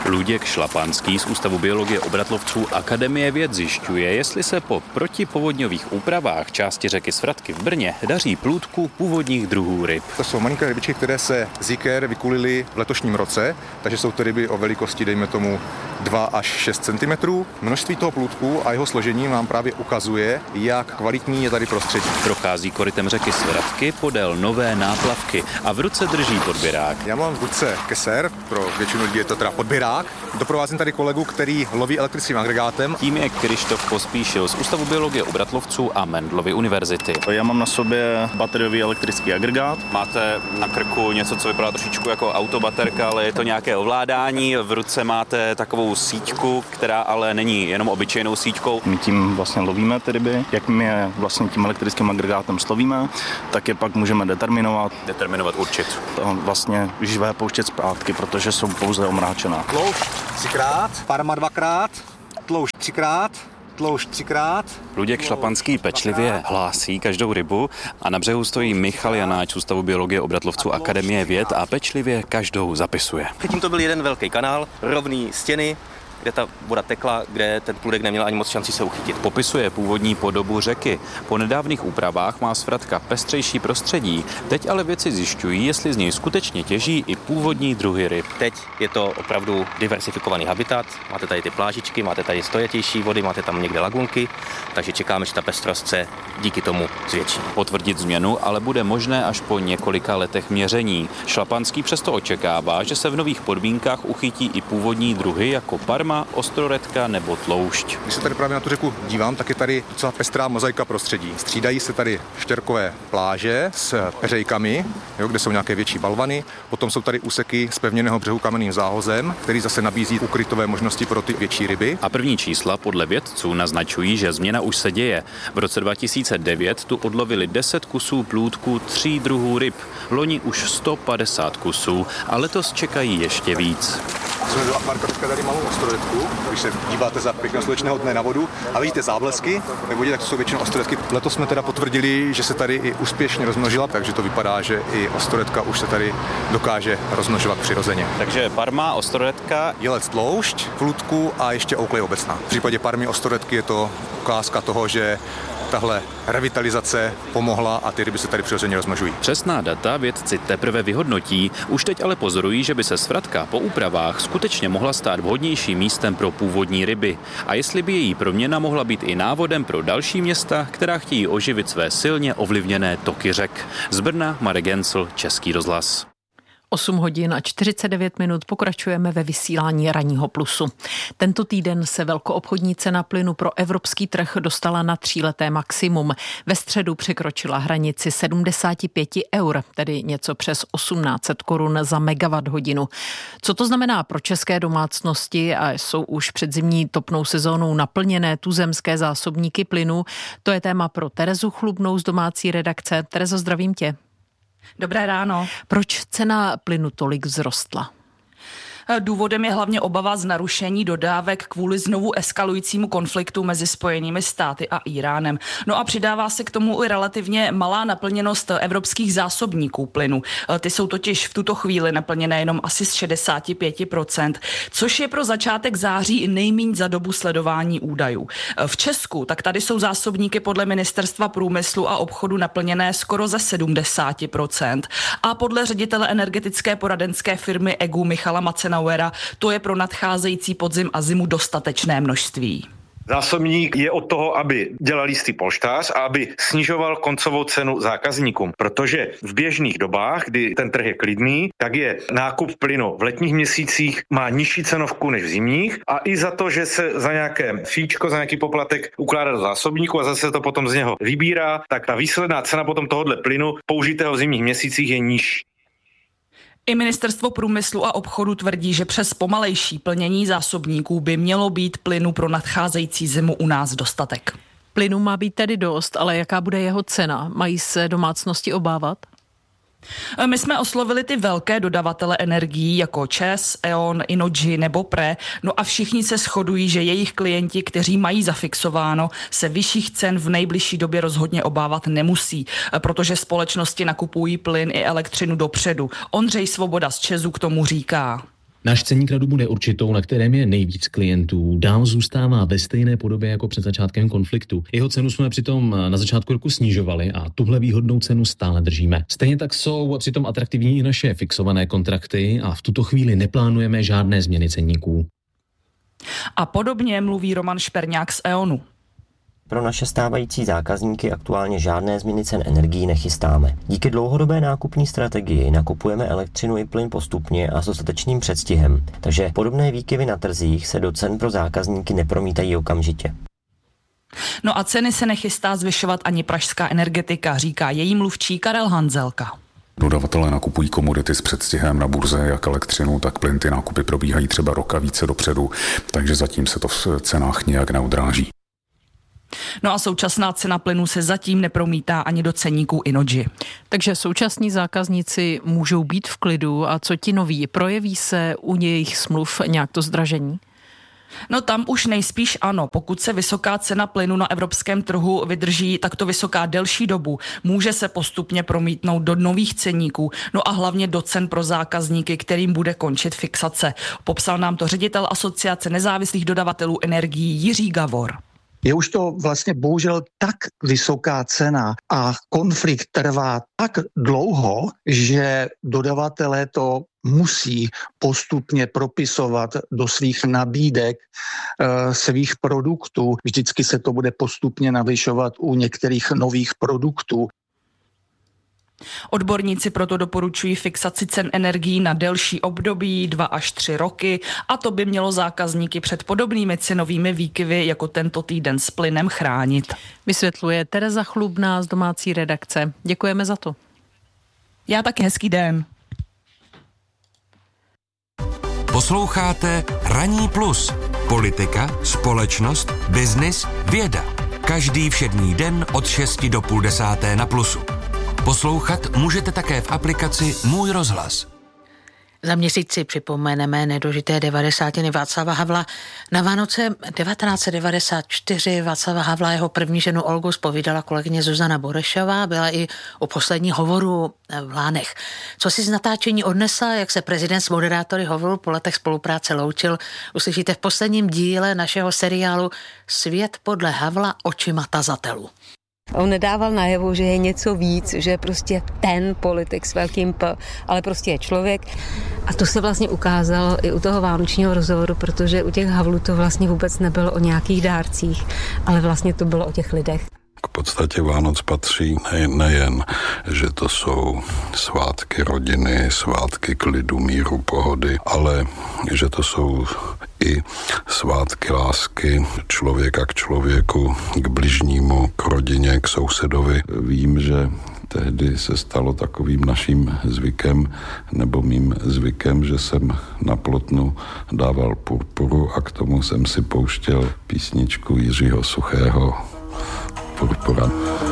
Luděk Šlapanský z Ústavu biologie obratlovců Akademie věd zjišťuje, jestli se po protipovodňových úpravách části řeky Svratky v Brně daří plůdku původních druhů ryb. To jsou malinké rybičky, které se z jiker vykulily v letošním roce, takže jsou to ryby o velikosti, dejme tomu, dva až šest centimetrů. Množství toho plůdku a jeho složení nám právě ukazuje, jak kvalitní je tady prostředí. Prochází korytem řeky Svratky podél nové náplavky a v ruce drží podběrák. Já mám v ruce keser, pro většinu lidí je to teda podběrák. Doprovázím tady kolegu, který loví elektrickým agregátem. Tím je Krištof Pospíšil z Ústavu biologie obratlovců a Mendelovy univerzity. Já mám na sobě bateriový elektrický agregát. Máte na krku něco, co vypadá trošičku jako autobaterka, ale je to nějaké ovládání. V ruce máte takovou síťku, která ale není jenom obyčejnou síťkou. My tím vlastně lovíme ty ryby. Jak my je vlastně tím elektrickým agregátem slovíme, tak je pak můžeme determinovat. Determinovat, určit. Vlastně živé pouštět zpátky, protože jsou pouze omráčená. Tloušť třikrát, parma dvakrát, tloušť třikrát, tloušť třikrát. Luděk Šlapanský pečlivě hlásí každou rybu a na břehu stojí Michal Janáč z Ústavu biologie obratlovců Akademie věd a pečlivě každou zapisuje. Předtím to byl jeden velký kanál, rovný stěny, kde ta voda tekla, kde ten plůdek neměl ani moc šanci se uchytit. Popisuje původní podobu řeky. Po nedávných úpravách má Svratka pestřejší prostředí. Teď ale vědci zjišťují, jestli z něj skutečně těží i původní druhy ryb. Teď je to opravdu diversifikovaný habitat. Máte tady ty plážičky, máte tady stojatější vody, máte tam někde lagunky, takže čekáme, že ta pestrost se díky tomu zvětší. Potvrdit změnu ale bude možné až po několika letech měření. Šlapanský přesto očekává, že se v nových podmínkách uchytí i původní druhy jako parma, ostroredka nebo tloušť. Když se tady právě na tu řeku dívám, tak je tady docela pestrá mozaika prostředí. Střídají se tady štěrkové pláže s peřejkami, jo, kde jsou nějaké větší balvany. Potom jsou tady úseky zpevněného břehu kamenným záhozem, který zase nabízí ukrytové možnosti pro ty větší ryby. A první čísla podle vědců naznačují, že změna už se děje. V roce dva tisíce devět tu odlovili deset kusů plůdku tří druhů ryb. Loni už sto padesát kusů a letos čekají ještě víc. Jsme do akvárka teďka tady malou ostroredku. Když se díváte za pěkného slunečného dne na vodu a vidíte záblesky ve vodě, tak to jsou většinou ostroredky. Letos jsme teda potvrdili, že se tady i úspěšně rozmnožila, takže to vypadá, že i ostroredka už se tady dokáže rozmnožovat přirozeně. Takže parma, ostroredka, jelec tloušť, plůdku a ještě ouklej obecná. V případě parmy ostroredky je to ukázka toho, že tahle revitalizace pomohla a ty ryby se tady přirozeně rozmnožují. Přesná data vědci teprve vyhodnotí. Už teď ale pozorují, že by se Svratka po úpravách skutečně mohla stát vhodnějším místem pro původní ryby. A jestli by její proměna mohla být i návodem pro další města, která chtějí oživit své silně ovlivněné toky řek. Z Brna Marek Gencl, Český rozhlas. osm hodin a čtyřicet devět minut pokračujeme ve vysílání Ranního plusu. Tento týden se velkoobchodní cena plynu pro evropský trh dostala na tříleté maximum. Ve středu překročila hranici sedmdesát pět eur, tedy něco přes osmnáct set korun za megawatt hodinu. Co to znamená pro české domácnosti a jsou už před zimní topnou sezónou naplněné tuzemské zásobníky plynu? To je téma pro Terezu Chlubnou z domácí redakce. Terezo, zdravím tě. Dobré ráno. Proč cena plynu tolik vzrostla? Důvodem je hlavně obava z narušení dodávek kvůli znovu eskalujícímu konfliktu mezi Spojenými státy a Íránem. No a přidává se k tomu i relativně malá naplněnost evropských zásobníků plynu. Ty jsou totiž v tuto chvíli naplněné jenom asi z šedesát pět procent, což je pro začátek září nejmíň za dobu sledování údajů. V Česku tak tady jsou zásobníky podle Ministerstva průmyslu a obchodu naplněné skoro ze sedmdesát procent. A podle ředitele energetické poradenské firmy E G U Michala Macena to je pro nadcházející podzim a zimu dostatečné množství. Zásobník je od toho, aby dělal jistý polštář a aby snižoval koncovou cenu zákazníkům, protože v běžných dobách, kdy ten trh je klidný, tak je nákup plynu v letních měsících má nižší cenovku než v zimních a i za to, že se za nějaké fíčko, za nějaký poplatek ukládá do zásobníku a zase to potom z něho vybírá, tak ta výsledná cena potom tohohle plynu použitého v zimních měsících je nižší. I Ministerstvo průmyslu a obchodu tvrdí, že přes pomalejší plnění zásobníků by mělo být plynu pro nadcházející zimu u nás dostatek. Plynu má být tedy dost, ale jaká bude jeho cena? Mají se domácnosti obávat? My jsme oslovili ty velké dodavatele energií jako ČEZ, E O N, Innogy nebo Pre, no a všichni se shodují, že jejich klienti, kteří mají zafixováno, se vyšších cen v nejbližší době rozhodně obávat nemusí, protože společnosti nakupují plyn i elektřinu dopředu. Ondřej Svoboda z ČEZu k tomu říká. Náš ceník na dobu neurčitou, na kterém je nejvíc klientů, dál zůstává ve stejné podobě jako před začátkem konfliktu. Jeho cenu jsme přitom na začátku roku snižovali a tuhle výhodnou cenu stále držíme. Stejně tak jsou přitom atraktivní i naše fixované kontrakty a v tuto chvíli neplánujeme žádné změny ceníků. A podobně mluví Roman Šperňák z E.ONu. Pro naše stávající zákazníky aktuálně žádné změny cen energií nechystáme. Díky dlouhodobé nákupní strategii nakupujeme elektřinu i plyn postupně a s dostatečným předstihem, takže podobné výkyvy na trzích se do cen pro zákazníky nepromítají okamžitě. No a ceny se nechystá zvyšovat ani pražská energetika, říká její mluvčí Karel Hanzelka. Dodavatelé nakupují komodity s předstihem na burze, jak elektřinu, tak plyn. Ty nákupy probíhají třeba roka více dopředu, takže zatím se to v cenách nějak neodráží. No a současná cena plynu se zatím nepromítá ani do ceníků Innogy. Takže současní zákazníci můžou být v klidu a co ti noví? Projeví se u jejich smluv nějak to zdražení? No tam už nejspíš ano. Pokud se vysoká cena plynu na evropském trhu vydrží takto vysoká delší dobu, může se postupně promítnout do nových ceníků, no a hlavně do cen pro zákazníky, kterým bude končit fixace. Popsal nám to ředitel Asociace nezávislých dodavatelů energií Jiří Gavor. Je už to vlastně bohužel tak vysoká cena a konflikt trvá tak dlouho, že dodavatelé to musí postupně propisovat do svých nabídek e, svých produktů. Vždycky se to bude postupně navyšovat u některých nových produktů. Odborníci proto doporučují fixaci cen energií na delší období, dva až tři roky, a to by mělo zákazníky před podobnými cenovými výkyvy jako tento týden s plynem chránit. Vysvětluje Tereza Chlubná z domácí redakce. Děkujeme za to. Já taky, hezký den. Posloucháte Ranní plus. Politika, společnost, biznis, věda. Každý všední den od šesti do půl desáté na Plusu. Poslouchat můžete také v aplikaci Můj rozhlas. Za měsíc si připomeneme nedožité devadesátiny Václava Havla. Na Vánoce devatenáct set devadesát čtyři Václava Havla jeho první ženu Olgu zpovídala kolegyně Zuzana Borešová, byla i u poslední hovoru v Lánech. Co si z natáčení odnesla, jak se prezident s moderátory hovoru po letech spolupráce loučil, uslyšíte v posledním díle našeho seriálu Svět podle Havla očima tazatelů. On nedával najevo, že je něco víc, že je prostě ten politik s velkým P, ale prostě je člověk. A to se vlastně ukázalo i u toho vánočního rozhovoru, protože u těch Havlů to vlastně vůbec nebylo o nějakých dárcích, ale vlastně to bylo o těch lidech. K podstatě Vánoc patří nejen, že to jsou svátky rodiny, svátky klidu, míru, pohody, ale že to jsou i svátky lásky člověka k člověku, k bližnímu, k rodině, k sousedovi. Vím, že tehdy se stalo takovým naším zvykem, nebo mým zvykem, že jsem na plotnu dával purpuru a k tomu jsem si pouštěl písničku Jiřího Suchého Purpura.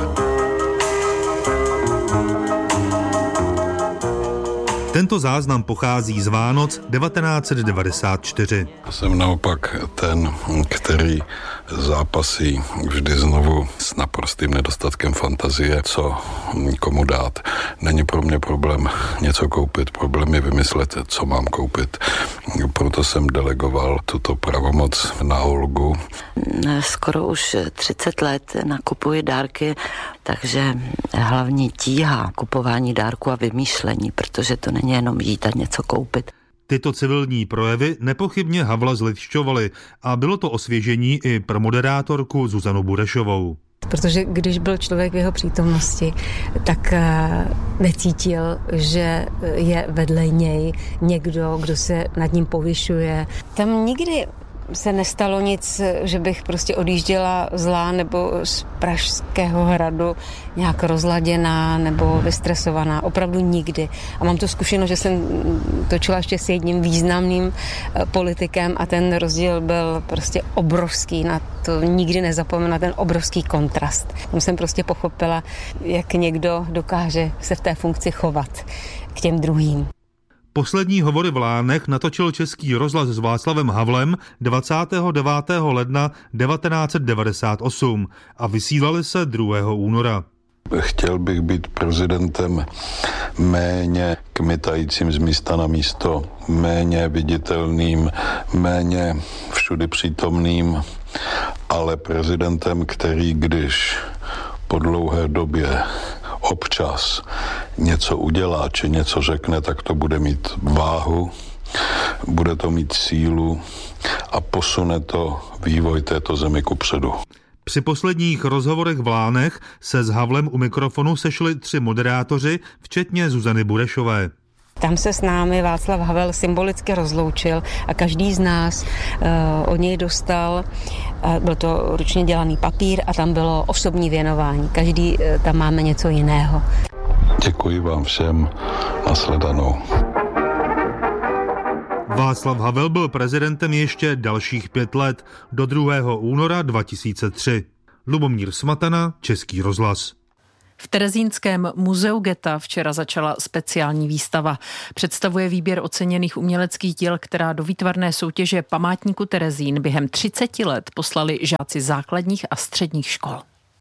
Tento záznam pochází z Vánoc devatenáct set devadesát čtyři. Jsem naopak ten, který zápasí vždy znovu s naprostým nedostatkem fantazie, co komu dát. Není pro mě problém něco koupit, problém je vymyslet, co mám koupit. Proto jsem delegoval tuto pravomoc na Olgu. Skoro už třicet let nakupuji dárky, takže hlavní tíha kupování dárku a vymýšlení, protože to není jenom jít a něco koupit. Tyto civilní projevy nepochybně Havla zlidšťovaly a bylo to osvěžení i pro moderátorku Zuzanu Burešovou. Protože když byl člověk v jeho přítomnosti, tak necítil, že je vedle něj někdo, kdo se nad ním povyšuje. Tam nikdy se nestalo nic, že bych prostě odjížděla zlá nebo z Pražského hradu nějak rozladěná nebo vystresovaná. Opravdu nikdy. A mám tu zkušenost, že jsem točila ještě s jedním významným politikem a ten rozdíl byl prostě obrovský. Na to nikdy nezapomenu, na ten obrovský kontrast. Tam jsem prostě pochopila, jak někdo dokáže se v té funkci chovat k těm druhým. Poslední hovory v Lánech natočil Český rozhlas s Václavem Havlem dvacátého devátého ledna devatenáct set devadesát osm a vysílali se druhého února. Chtěl bych být prezidentem méně kmitajícím z místa na místo, méně viditelným, méně všudy přítomným, ale prezidentem, který když po dlouhé době občas něco udělá, či něco řekne, tak to bude mít váhu, bude to mít sílu a posune to vývoj této zemi kupředu. Při posledních rozhovorech v Lánech se s Havlem u mikrofonu sešli tři moderátoři, včetně Zuzany Burešové. Tam se s námi Václav Havel symbolicky rozloučil a každý z nás uh, od něj dostal, uh, byl to ručně dělaný papír a tam bylo osobní věnování. Každý uh, tam máme něco jiného. Děkuji vám všem, nashledanou. Václav Havel byl prezidentem ještě dalších pět let, do druhého února dva tisíce tři. Lubomír Smatana, Český rozhlas. V Terezínském muzeu Geta včera začala speciální výstava. Představuje výběr oceněných uměleckých děl, která do výtvarné soutěže Památníku Terezín během třiceti let poslali žáci základních a středních škol.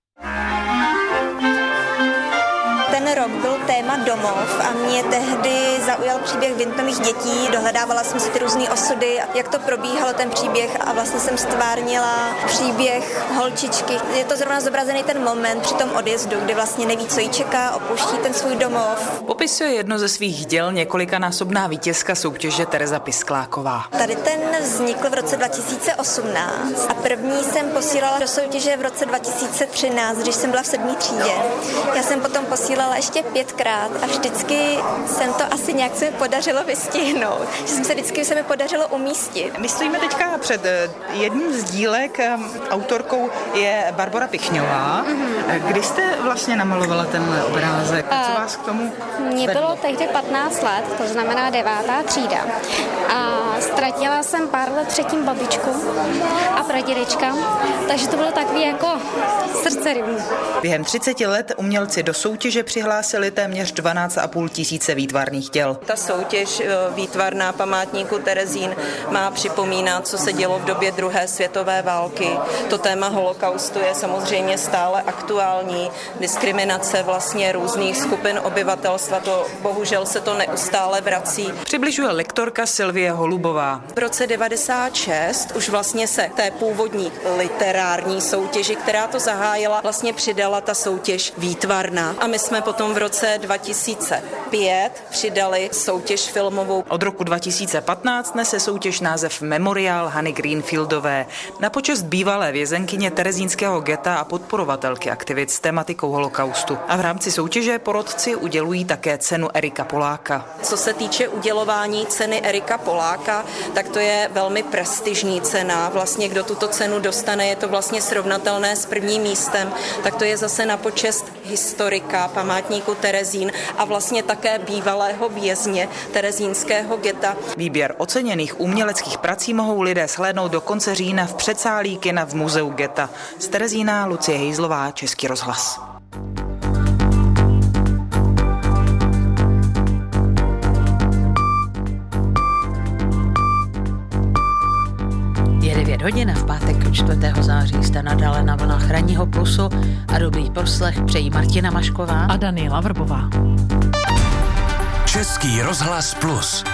Ten rok byl téma domov a mě tehdy zaujal příběh Vintonových dětí. Dohledávala jsem si ty různé osudy, jak to probíhalo ten příběh a vlastně jsem stvárnila příběh holčičky. Je to zrovna zobrazený ten moment při tom odjezdu, kdy vlastně neví, co jí čeká, opouští ten svůj domov. Popisuje jedno ze svých děl několikanásobná vítězka soutěže Tereza Piskláková. Tady ten vznikl v roce dva tisíce osmnáct a první jsem posílala do soutěže v roce dva tisíce třináct, když jsem byla v sedmé třídě. Já jsem potom posílala ještě pětkrát a vždycky jsem to asi nějak se mi podařilo vystihnout. Že jsem se vždycky se mi podařilo umístit. My stojíme teďka před jedním z dílek, autorkou je Barbora Pichňová. Mm-hmm. Kdy jste vlastně namalovala tenhle obrázek? Co vás k tomu Mně bylo tehdy patnáct let, to znamená devátá třída. A ztratila jsem pár let předtím babičku a pradědečka, takže to bylo takový jako srdcerivný. Během třiceti let umělci do soutěže přihlásili téměř dvanáct a půl tisíce výtvarných děl. Ta soutěž výtvarná Památníku Terezín má připomínat, co se dělo v době druhé světové války. To téma holokaustu je samozřejmě stále aktuální. Diskriminace vlastně různých skupin obyvatelstva, to bohužel se to neustále vrací. Přibližuje lektorka Sylvie Holubová. V roce devadesát šest už vlastně se té původní literární soutěži, která to zahájila, vlastně přidala ta soutěž výtvarná. A my jsme potom v roce dva tisíce pět přidali soutěž filmovou. Od roku dva tisíce patnáct nese soutěž název Memoriál Hany Greenfieldové na počest bývalé vězenkyně terezínského geta a podporovatelky aktivit s tematikou holokaustu. A v rámci soutěže porotci udělují také cenu Erika Poláka. Co se týče udělování ceny Erika Poláka, tak to je velmi prestižní cena. Vlastně kdo tuto cenu dostane, je to vlastně srovnatelné s prvním místem, tak to je zase na počest historika Památníku Terezín a vlastně také bývalého vězně terezínského geta. Výběr oceněných uměleckých prací mohou lidé shlédnout do konce října v předsálí kina v muzeu geta. Z Terezína Lucie Hejzlová, Český rozhlas. Je devět hodin v pátek čtvrtého září jste nadále na vlnách Ranního plusu a dobrý poslech přejí Martina Mašková a Daniela Vrbová. Český rozhlas plus.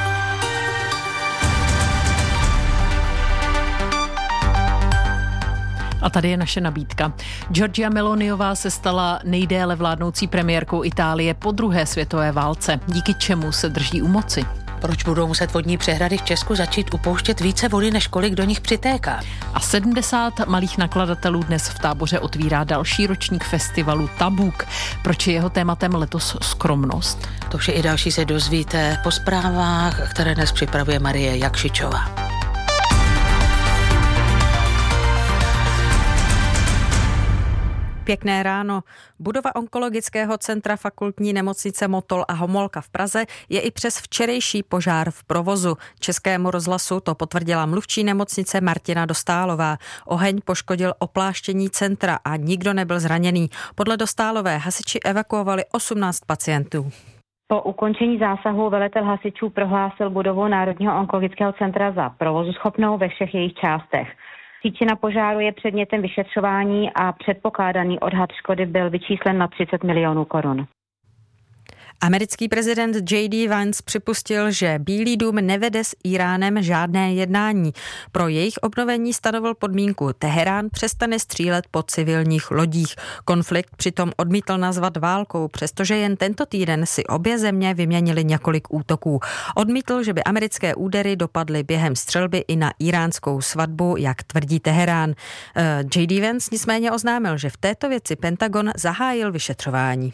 A tady je naše nabídka. Giorgia Meloniová se stala nejdéle vládnoucí premiérkou Itálie po druhé světové válce, díky čemu se drží u moci. Proč budou muset vodní přehrady v Česku začít upouštět více vody, než kolik do nich přitéká? A sedmdesát malých nakladatelů dnes v Táboře otvírá další ročník festivalu Tabuk. Proč je jeho tématem letos skromnost? To vše i další se dozvíte po zprávách, které dnes připravuje Marie Jakšičová. Pěkné ráno. Budova onkologického centra fakultní nemocnice Motol a Homolka v Praze je i přes včerejší požár v provozu. Českému rozhlasu to potvrdila mluvčí nemocnice Martina Dostálová. Oheň poškodil opláštění centra a nikdo nebyl zraněný. Podle Dostálové hasiči evakuovali osmnáct pacientů. Po ukončení zásahu velitel hasičů prohlásil budovu Národního onkologického centra za provozuschopnou ve všech jejich částech. Příčina požáru je předmětem vyšetřování a předpokládaný odhad škody byl vyčíslen na třicet milionů korun. Americký prezident J D Vance připustil, že Bílý dům nevede s Íránem žádné jednání. Pro jejich obnovení stanovil podmínku: Teherán přestane střílet po civilních lodích. Konflikt přitom odmítl nazvat válkou, přestože jen tento týden si obě země vyměnily několik útoků. Odmítl, že by americké údery dopadly během střelby i na iránskou svatbu, jak tvrdí Teherán. J D Vance nicméně oznámil, že v této věci Pentagon zahájil vyšetřování.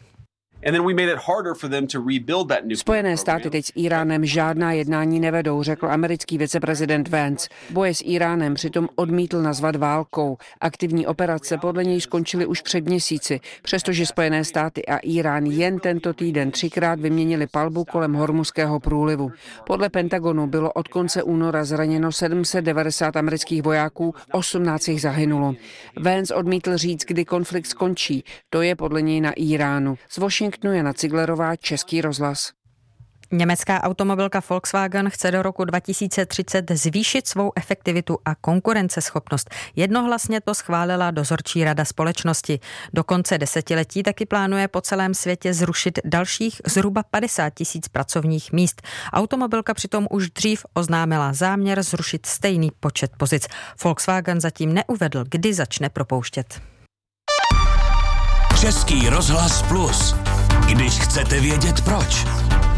Spojené státy teď s Íránem žádná jednání nevedou, řekl americký viceprezident Vance. Boje s Íránem přitom odmítl nazvat válkou. Aktivní operace podle něj skončily už před měsíci, přestože Spojené státy a Írán jen tento týden třikrát vyměnili palbu kolem Hormuzského průlivu. Podle Pentagonu bylo od konce února zraněno sedm set devadesát amerických vojáků, osmnáct jich zahynulo. Vance odmítl říct, kdy konflikt skončí. To je podle něj na Íránu. Z Washingtonu Jana Ciglerová, Český rozhlas. Německá automobilka Volkswagen chce do roku dva tisíce třicet zvýšit svou efektivitu a konkurenceschopnost. Jednohlasně to schválila dozorčí rada společnosti. Do konce desetiletí taky plánuje po celém světě zrušit dalších zhruba padesát tisíc pracovních míst. Automobilka přitom už dřív oznámila záměr zrušit stejný počet pozic. Volkswagen zatím neuvedl, kdy začne propouštět. Český rozhlas Plus. Když chcete vědět proč.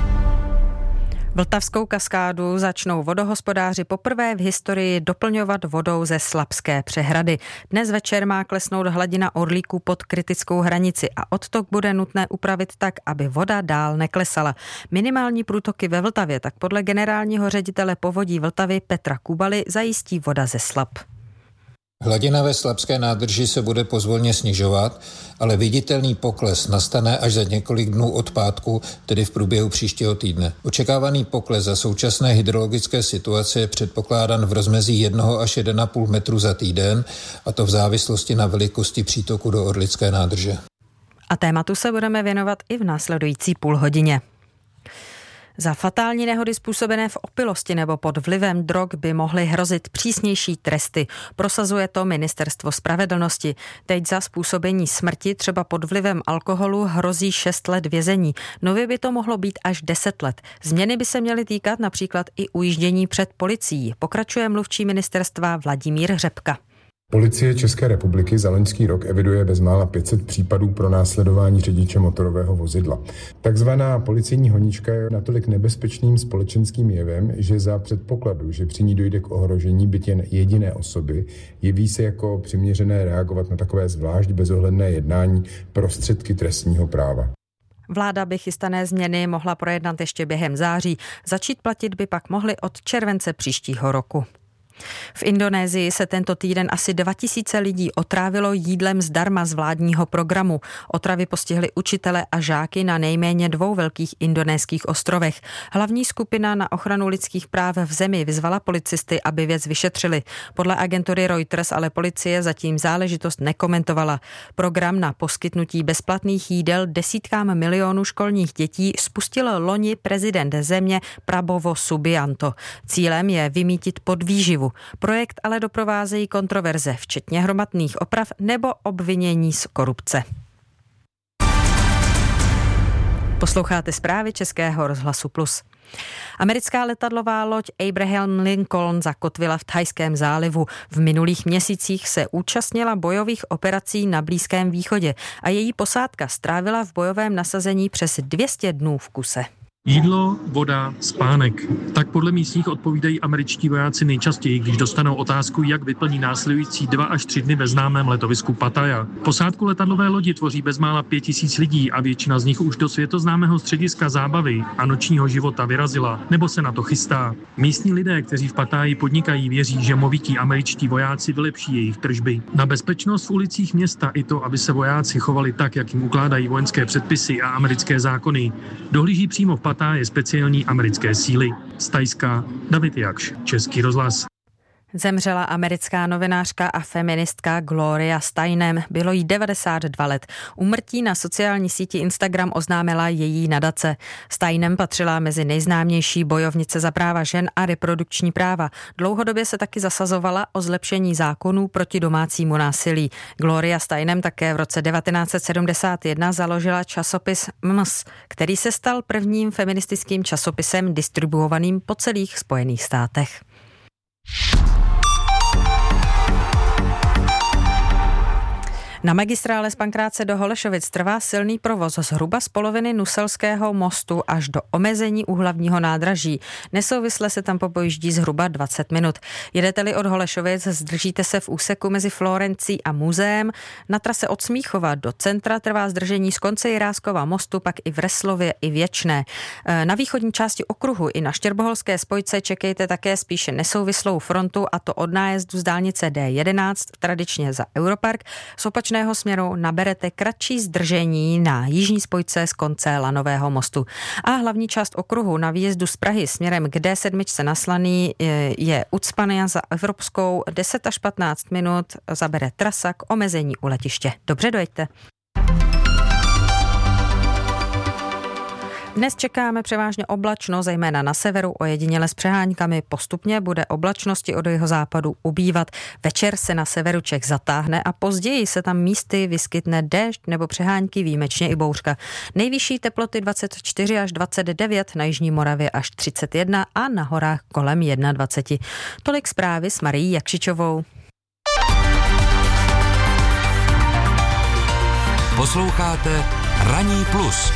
Vltavskou kaskádu začnou vodohospodáři poprvé v historii doplňovat vodou ze Slapské přehrady. Dnes večer má klesnout hladina Orlíku pod kritickou hranici a odtok bude nutné upravit tak, aby voda dál neklesala. Minimální průtoky ve Vltavě tak podle generálního ředitele povodí Vltavy Petra Kubaly zajistí voda ze Slap. Hladina ve Slapské nádrži se bude pozvolně snižovat, ale viditelný pokles nastane až za několik dnů od pátku, tedy v průběhu příštího týdne. Očekávaný pokles za současné hydrologické situace je předpokládán v rozmezí jednoho až jeden a půl metru za týden, a to v závislosti na velikosti přítoku do Orlické nádrže. A tématu se budeme věnovat i v následující půl hodině. Za fatální nehody způsobené v opilosti nebo pod vlivem drog by mohly hrozit přísnější tresty. Prosazuje to Ministerstvo spravedlnosti. Teď za způsobení smrti třeba pod vlivem alkoholu hrozí šest let vězení. Nově by to mohlo být až deset let. Změny by se měly týkat například i ujíždění před policií. Pokračuje mluvčí ministerstva Vladimír Řepka. Policie České republiky za loňský rok eviduje bezmála pět set případů pro následování řidiče motorového vozidla. Takzvaná policejní honička je natolik nebezpečným společenským jevem, že za předpokladu, že při ní dojde k ohrožení byt jen jediné osoby, jeví se jako přiměřené reagovat na takové zvlášť bezohledné jednání prostředky trestního práva. Vláda by chystané změny mohla projednat ještě během září. Začít platit by pak mohly od července příštího roku. V Indonésii se tento týden asi dva tisíce lidí otrávilo jídlem zdarma z vládního programu. Otravy postihly učitele a žáky na nejméně dvou velkých indonéských ostrovech. Hlavní skupina na ochranu lidských práv v zemi vyzvala policisty, aby věc vyšetřili. Podle agentury Reuters ale policie zatím záležitost nekomentovala. Program na poskytnutí bezplatných jídel desítkám milionů školních dětí spustil loni prezident země Prabowo Subianto. Cílem je vymítit podvýživu. Projekt ale doprovázejí kontroverze, včetně hromadných oprav nebo obvinění z korupce. Posloucháte zprávy Českého rozhlasu Plus. Americká letadlová loď Abraham Lincoln zakotvila v Thajském zálivu. V minulých měsících se účastnila bojových operací na Blízkém východě a její posádka strávila v bojovém nasazení přes dvě stě dnů v kuse. Jídlo, voda, spánek. Tak podle místních odpovídají američtí vojáci nejčastěji, když dostanou otázku, jak vyplní následující dva až tři dny ve známém letovisku Pattaya. Posádku letadlové lodi tvoří bezmála pět tisíc lidí a většina z nich už do světoznámého střediska zábavy a nočního života vyrazila, nebo se na to chystá. Místní lidé, kteří v Pattaji podnikají, věří, že movití američtí vojáci vylepší jejich tržby. Na bezpečnost v ulicích města i to, aby se vojáci chovali tak, jak jim ukládají vojenské předpisy a americké zákony, dohlíží přímo v Pattaji speciální americké síly. Z Thajska David Jakš, Český rozhlas. Zemřela americká novinářka a feministka Gloria Steinem. Bylo jí devadesát dva let. Úmrtí na sociální síti Instagram oznámila její nadace. Steinem patřila mezi nejznámější bojovnice za práva žen a reprodukční práva. Dlouhodobě se taky zasazovala o zlepšení zákonů proti domácímu násilí. Gloria Steinem také v roce devatenáct set sedmdesát jedna založila časopis M S, který se stal prvním feministickým časopisem distribuovaným po celých Spojených státech. Na magistrále z Pankráce do Holešovic trvá silný provoz zhruba z poloviny Nuselského mostu až do omezení u hlavního nádraží. Nesouvisle se tam popojíždí zhruba dvacet minut. Jedete-li od Holešovic, zdržíte se v úseku mezi Florencí a muzeem. Na trase od Smíchova do centra trvá zdržení z konce Jiráskova mostu, pak i v Reslově i Věčné. Na východní části okruhu i na Štěrboholské spojce čekejte také spíše nesouvislou frontu, a to od nájezdu z dálnice D jedenáct, tradičně za Europark. Z opačného směru naberete kratší zdržení na jižní spojce z konce Lanového mostu. A hlavní část okruhu na výjezdu z Prahy směrem k D sedm na Slaný je ucpaná za Evropskou. deset až patnáct minut zabere trasa k omezení u letiště. Dobře dojeďte. Dnes čekáme převážně oblačno, zejména na severu, ojediněle s přeháňkami. Postupně bude oblačnosti od jeho západu ubývat. Večer se na severu Čech zatáhne a později se tam místy vyskytne déšť nebo přeháňky, výjimečně i bouřka. Nejvyšší teploty dvacet čtyři až dvacet devět, na jižní Moravě až třicet jedna a na horách kolem dvacet jedna. Tolik zprávy s Marií Jakšičovou. Posloucháte Ranní plus.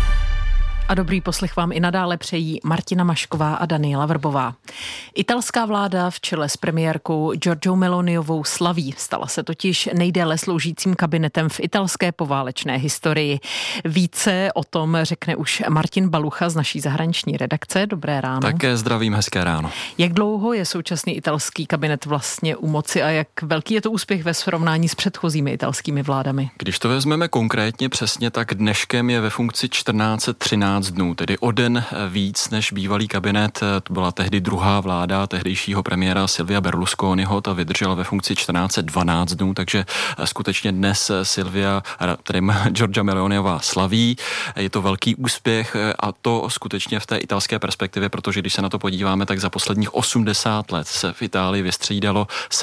A dobrý poslech vám i nadále přejí Martina Mašková a Daniela Vrbová. Italská vláda v čele s premiérkou Giorgiou Meloniovou slaví. Stala se totiž nejdéle sloužícím kabinetem v italské poválečné historii. Více o tom řekne už Martin Balucha z naší zahraniční redakce. Dobré ráno. Také zdravím, hezké ráno. Jak dlouho je současný italský kabinet vlastně u moci a jak velký je to úspěch ve srovnání s předchozími italskými vládami? Když to vezmeme konkrétně přesně, tak dneškem je ve funkci čtrnáct set třináct dnů, tedy o den víc než bývalý kabinet. To byla tehdy druhá vláda tehdejšího premiéra Silvia Berlusconiho, ta vydržela ve funkci čtrnáct set dvanáct dnů, takže skutečně dnes Silvia, tedy Giorgia Meloniová slaví. Je to velký úspěch a to skutečně v té italské perspektivě, protože když se na to podíváme, tak za posledních osmdesát let se v Itálii vystřídalo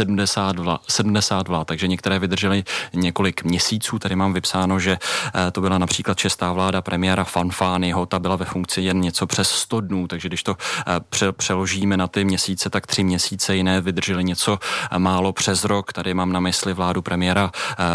sedmdesát vlád, takže některé vydržely několik měsíců. Tady mám vypsáno, že to byla například šestá vláda premiéra Fanfaniho, ta byla ve funkci jen něco přes sto dnů, takže když to přeložíme na ty měsíce, tak tři měsíce, jiné vydržely něco málo přes rok. Tady mám na mysli vládu premiéra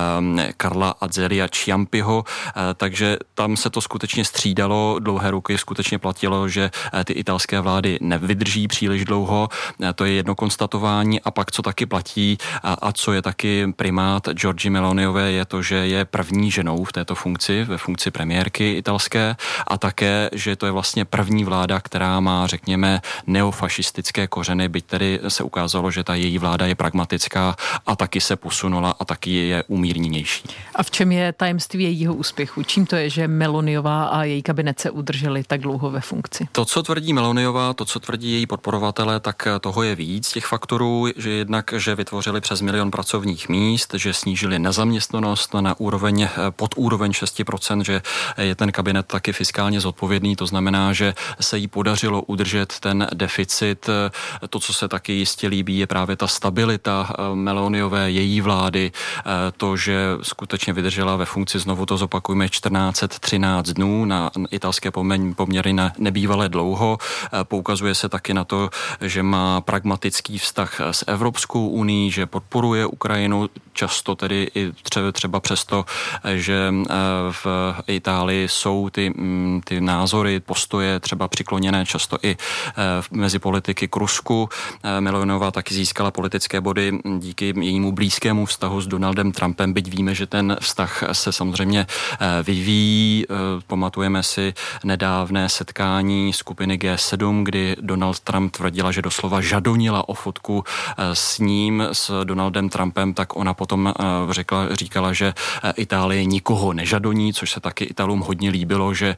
Carla Azzelia Ciampiho, takže tam se to skutečně střídalo. Dlouhé roky skutečně platilo, že ty italské vlády nevydrží příliš dlouho. To je jedno konstatování. A pak, co taky platí a co je taky primát Giorgie Meloniové, je to, že je první ženou v této funkci, ve funkci premiérky italské, a také, že to je vlastně první vláda, která má, řekněme, neofašistické kořeny, byť tedy se ukázalo, že ta její vláda je pragmatická a taky se posunula a taky je umírněnější. A v čem je tajemství jejího úspěchu? Čím to je, že Meloniová a její kabinet se udrželi tak dlouho ve funkci? To, co tvrdí Meloniová, to, co tvrdí její podporovatelé, tak toho je víc těch faktorů, že jednak, že vytvořili přes milion pracovních míst, že snížili nezaměstnanost na úroveň, pod úroveň šest procent, že je ten kabinet taky fiskálně zodpovědný, to znamená, že se jí podařilo udržet ten deficit. To, co se taky jistě líbí, je právě ta stabilita Meloniové, její vlády, to, že skutečně vydržela ve funkci, znovu to zopakujeme, čtrnáct set třináct dnů, na italské poměry na nebývalé dlouho. Poukazuje se taky na to, že má pragmatický vztah s Evropskou unií, že podporuje Ukrajinu, často tedy i třeba přesto, že v Itálii jsou ty, ty názory, postoje třeba přikloněné často i mezi politiky k Rusku. Meloniová taky získala politické body díky jejímu blízkému vztahu s Donaldem Trumpem, byť víme, že ten vztah se samozřejmě vyvíjí. Pamatujeme si nedávné setkání skupiny G sedm, kdy Donald Trump tvrdila, že doslova žadonila o fotku s ním, s Donaldem Trumpem, tak ona potom řekla, říkala, že Itálie nikoho nežadoní, což se taky Italům hodně líbilo, že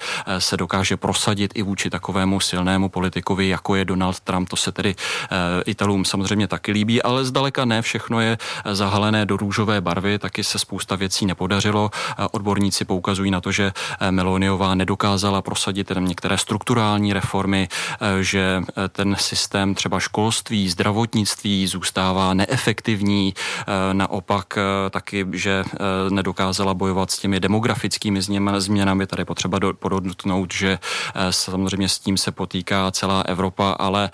se dokáže prosadit i vůči takovému silnému politikovi, jako je Donald Trump. To se tedy Italům samozřejmě taky líbí, ale zdaleka ne všechno je zahalené do růžové barvy, taky se spousta věcí nepodařilo. Odborníci poukazují na to, že Meloniová nedokázala prosadit některé strukturální reformy, že ten systém třeba školství, zdravotnictví zůstává neefektivní, naopak taky, že nedokázala bojovat s těmi demografickými změnami. Tady potřeba podotknout, že samozřejmě s tím se potýká celá Evropa, ale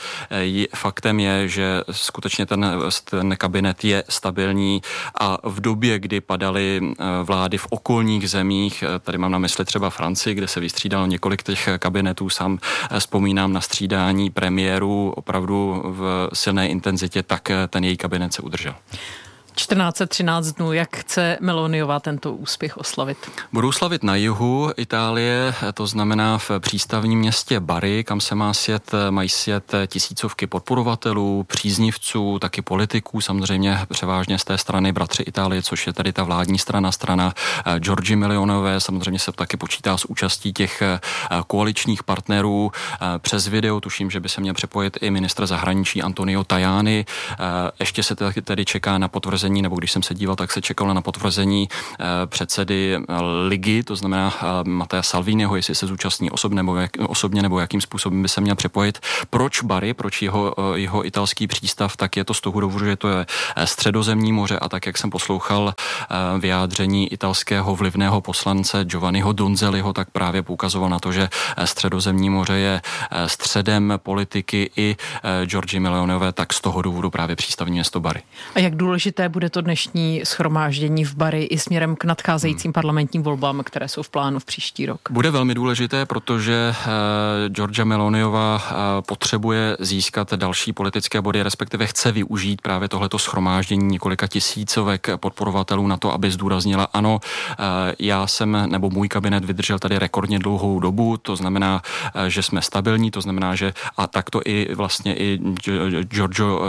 faktem je, že skutečně ten, ten kabinet je stabilní a v době, kdy padaly vlády v okolních zemích, tady mám na mysli třeba Francii, kde se vystřídalo několik těch kabinetů, sám vzpomínám na střídání premiérů opravdu v silné intenzitě, tak ten její kabinet se udržel. čtrnáct třináct dnů, jak chce Meloniová tento úspěch oslavit? Budou slavit na jihu Itálie, to znamená v přístavním městě Bari, kam se má sjet, mají sjet tisícovky podporovatelů, příznivců, taky politiků, samozřejmě převážně z té strany Bratři Itálie, což je tady ta vládní strana, strana Giorgie Meloniové, samozřejmě se taky počítá s účastí těch koaličních partnerů. Přes video tuším, že by se měl přepojit i ministr zahraničí Antonio Tajani. Ještě se tedy čeká na potvrzení, nebo když jsem se díval, tak se čekalo na potvrzení předsedy ligy, to znamená Mattea Salviniho, jestli se zúčastní osob nebo jak, osobně nebo jakým způsobem by se měl přepojit. Proč Bari, proč jeho, jeho italský přístav, tak je to z toho důvodu, že to je středozemní moře a tak, jak jsem poslouchal vyjádření italského vlivného poslance Giovanniho Donzelliho, tak právě poukazoval na to, že středozemní moře je středem politiky i Giorgie Meloniové, tak z toho důvodu právě přístavní město Bari. A jak důležité bude to dnešní shromáždění v Bari i směrem k nadcházejícím hmm. parlamentním volbám, které jsou v plánu v příští rok? Bude velmi důležité, protože uh, Giorgia Meloniová uh, potřebuje získat další politické body, respektive chce využít právě tohleto shromáždění několika tisícovek podporovatelů na to, aby zdůraznila, ano, uh, já jsem, nebo můj kabinet vydržel tady rekordně dlouhou dobu, to znamená, uh, že jsme stabilní, to znamená, že a takto i vlastně i Giorgio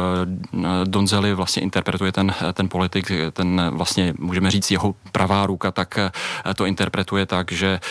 uh, Donzelli vlastně interpretuje ten, ten politik, ten vlastně, můžeme říct, jeho pravá ruka, tak to interpretuje tak, že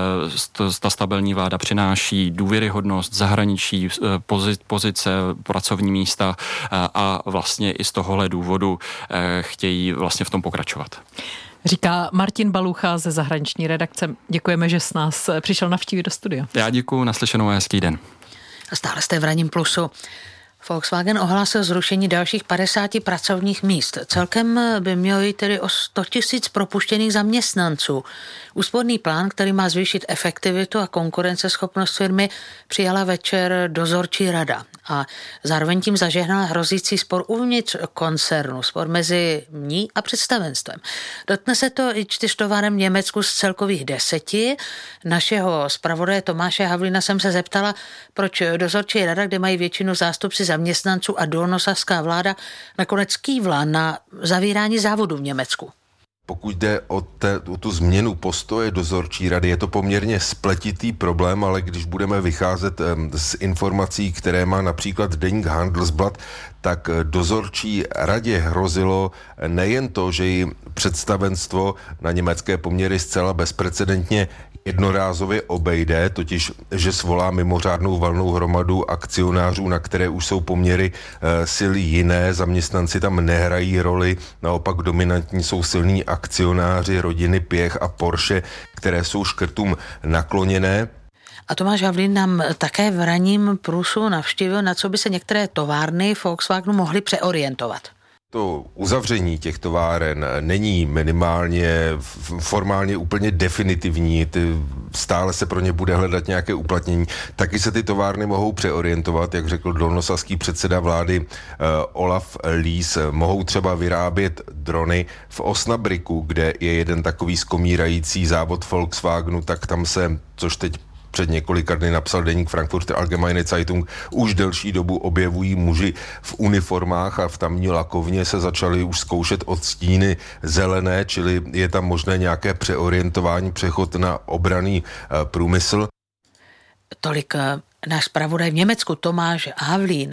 ta stabilní vláda přináší důvěryhodnost, zahraničí, pozice, pracovní místa a vlastně i z tohohle důvodu chtějí vlastně v tom pokračovat. Říká Martin Balucha ze zahraniční redakce. Děkujeme, že s nás přišel navštívit do studia. Já děkuju, naslyšenou a hezký den. A stále jste v Ranním plusu. Volkswagen ohlásil zrušení dalších padesáti pracovních míst. Celkem by mělo jít tedy o sto tisíc propuštěných zaměstnanců. Úsporný plán, který má zvýšit efektivitu a konkurenceschopnost firmy, přijala večer dozorčí rada. A zároveň tím zažehnala hrozící spor uvnitř koncernu, spor mezi ní a představenstvem. Dotkne se to i čtyř továren v Německu z celkových deseti. Našeho zpravodaje Tomáše Havlína jsem se zeptala, proč dozorčí rada, kde mají většinu zástupci zaměstnanců a dolnosavská vláda, nakonec kývla na zavírání závodu v Německu. Pokud jde o, te, o tu změnu postoje dozorčí rady, je to poměrně spletitý problém, ale když budeme vycházet um, z informací, které má například deník Handelsblatt, tak dozorčí radě hrozilo nejen to, že jí představenstvo na německé poměry zcela bezprecedentně jednorázově obejde, totiž, že svolá mimořádnou valnou hromadu akcionářů, na které už jsou poměry e, sily jiné, zaměstnanci tam nehrají roli, naopak dominantní jsou silní akcionáři rodiny Piech a Porsche, které jsou škrtům nakloněné. A Tomáš Havlín nám také v Ranním plusu navštívil, na co by se některé továrny Volkswagenu mohly přeorientovat. To uzavření těch továren není minimálně, formálně úplně definitivní, ty, stále se pro ně bude hledat nějaké uplatnění. Taky se ty továrny mohou přeorientovat, jak řekl dolnosaský předseda vlády uh, Olaf Lies, mohou třeba vyrábět drony v Osnabriku, kde je jeden takový skomírající závod Volkswagenu, tak tam se, což teď před několika dny napsal deník Frankfurter Allgemeine Zeitung, už delší dobu objevují muži v uniformách a v tamní lakovně se začaly už zkoušet odstíny zelené, čili je tam možné nějaké přeorientování, přechod na obranný uh, průmysl. Tolik uh, náš zpravodaj v Německu Tomáš Havlín.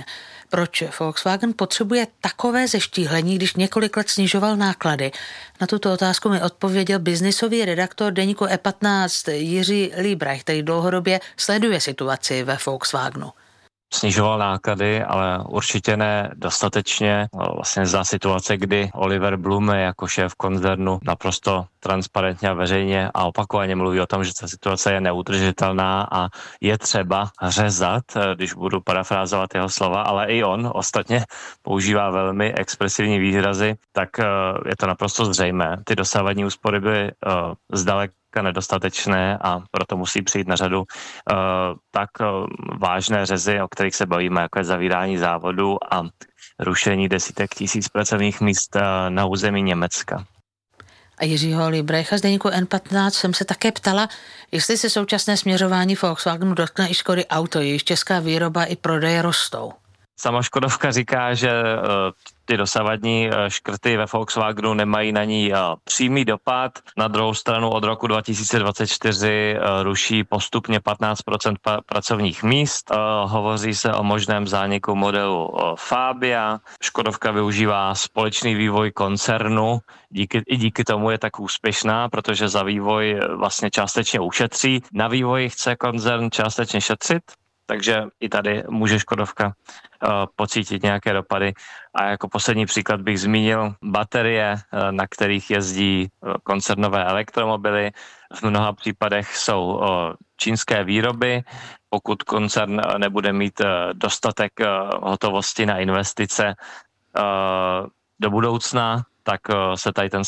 Proč Volkswagen potřebuje takové zeštíhlení, když několik let snižoval náklady? Na tuto otázku mi odpověděl biznisový redaktor deníku E patnáct Jiří Líbrach, který dlouhodobě sleduje situaci ve Volkswagenu. Snižoval náklady, ale určitě ne dostatečně. Vlastně za situace, kdy Oliver Blume jako šéf koncernu naprosto transparentně a veřejně a opakovaně mluví o tom, že ta situace je neudržitelná a je třeba řezat, když budu parafrázovat jeho slova, ale i on ostatně používá velmi expresivní výrazy, tak je to naprosto zřejmé. Ty dosávadní úspory byly zdaleka nedostatečné a proto musí přijít na řadu uh, tak uh, vážné řezy, o kterých se bavíme, jako je zavírání závodu a rušení desítek tisíc pracovních míst uh, na území Německa. A Jiřího Líbrecha z deníku N patnáct jsem se také ptala, jestli se současné směřování Volkswagenu dotkne i Škody Auto, jejíž česká výroba i prodeje rostou. Sama Škodovka říká, že uh, ty dosavadní uh, škrty ve Volkswagenu nemají na ní uh, přímý dopad. Na druhou stranu od roku dva tisíce dvacet čtyři uh, ruší postupně patnáct procent pa- pracovních míst. Uh, hovoří se o možném zániku modelu uh, Fabia. Škodovka využívá společný vývoj koncernu. Díky, I díky tomu je tak úspěšná, protože za vývoj vlastně částečně ušetří. Na vývoji chce koncern částečně šetřit. Takže i tady může Škodovka uh, pocítit nějaké dopady. A jako poslední příklad bych zmínil baterie, uh, na kterých jezdí uh, koncernové elektromobily. V mnoha případech jsou uh, čínské výroby. Pokud koncern uh, nebude mít uh, dostatek uh, hotovosti na investice uh, do budoucna, tak uh, se tady ten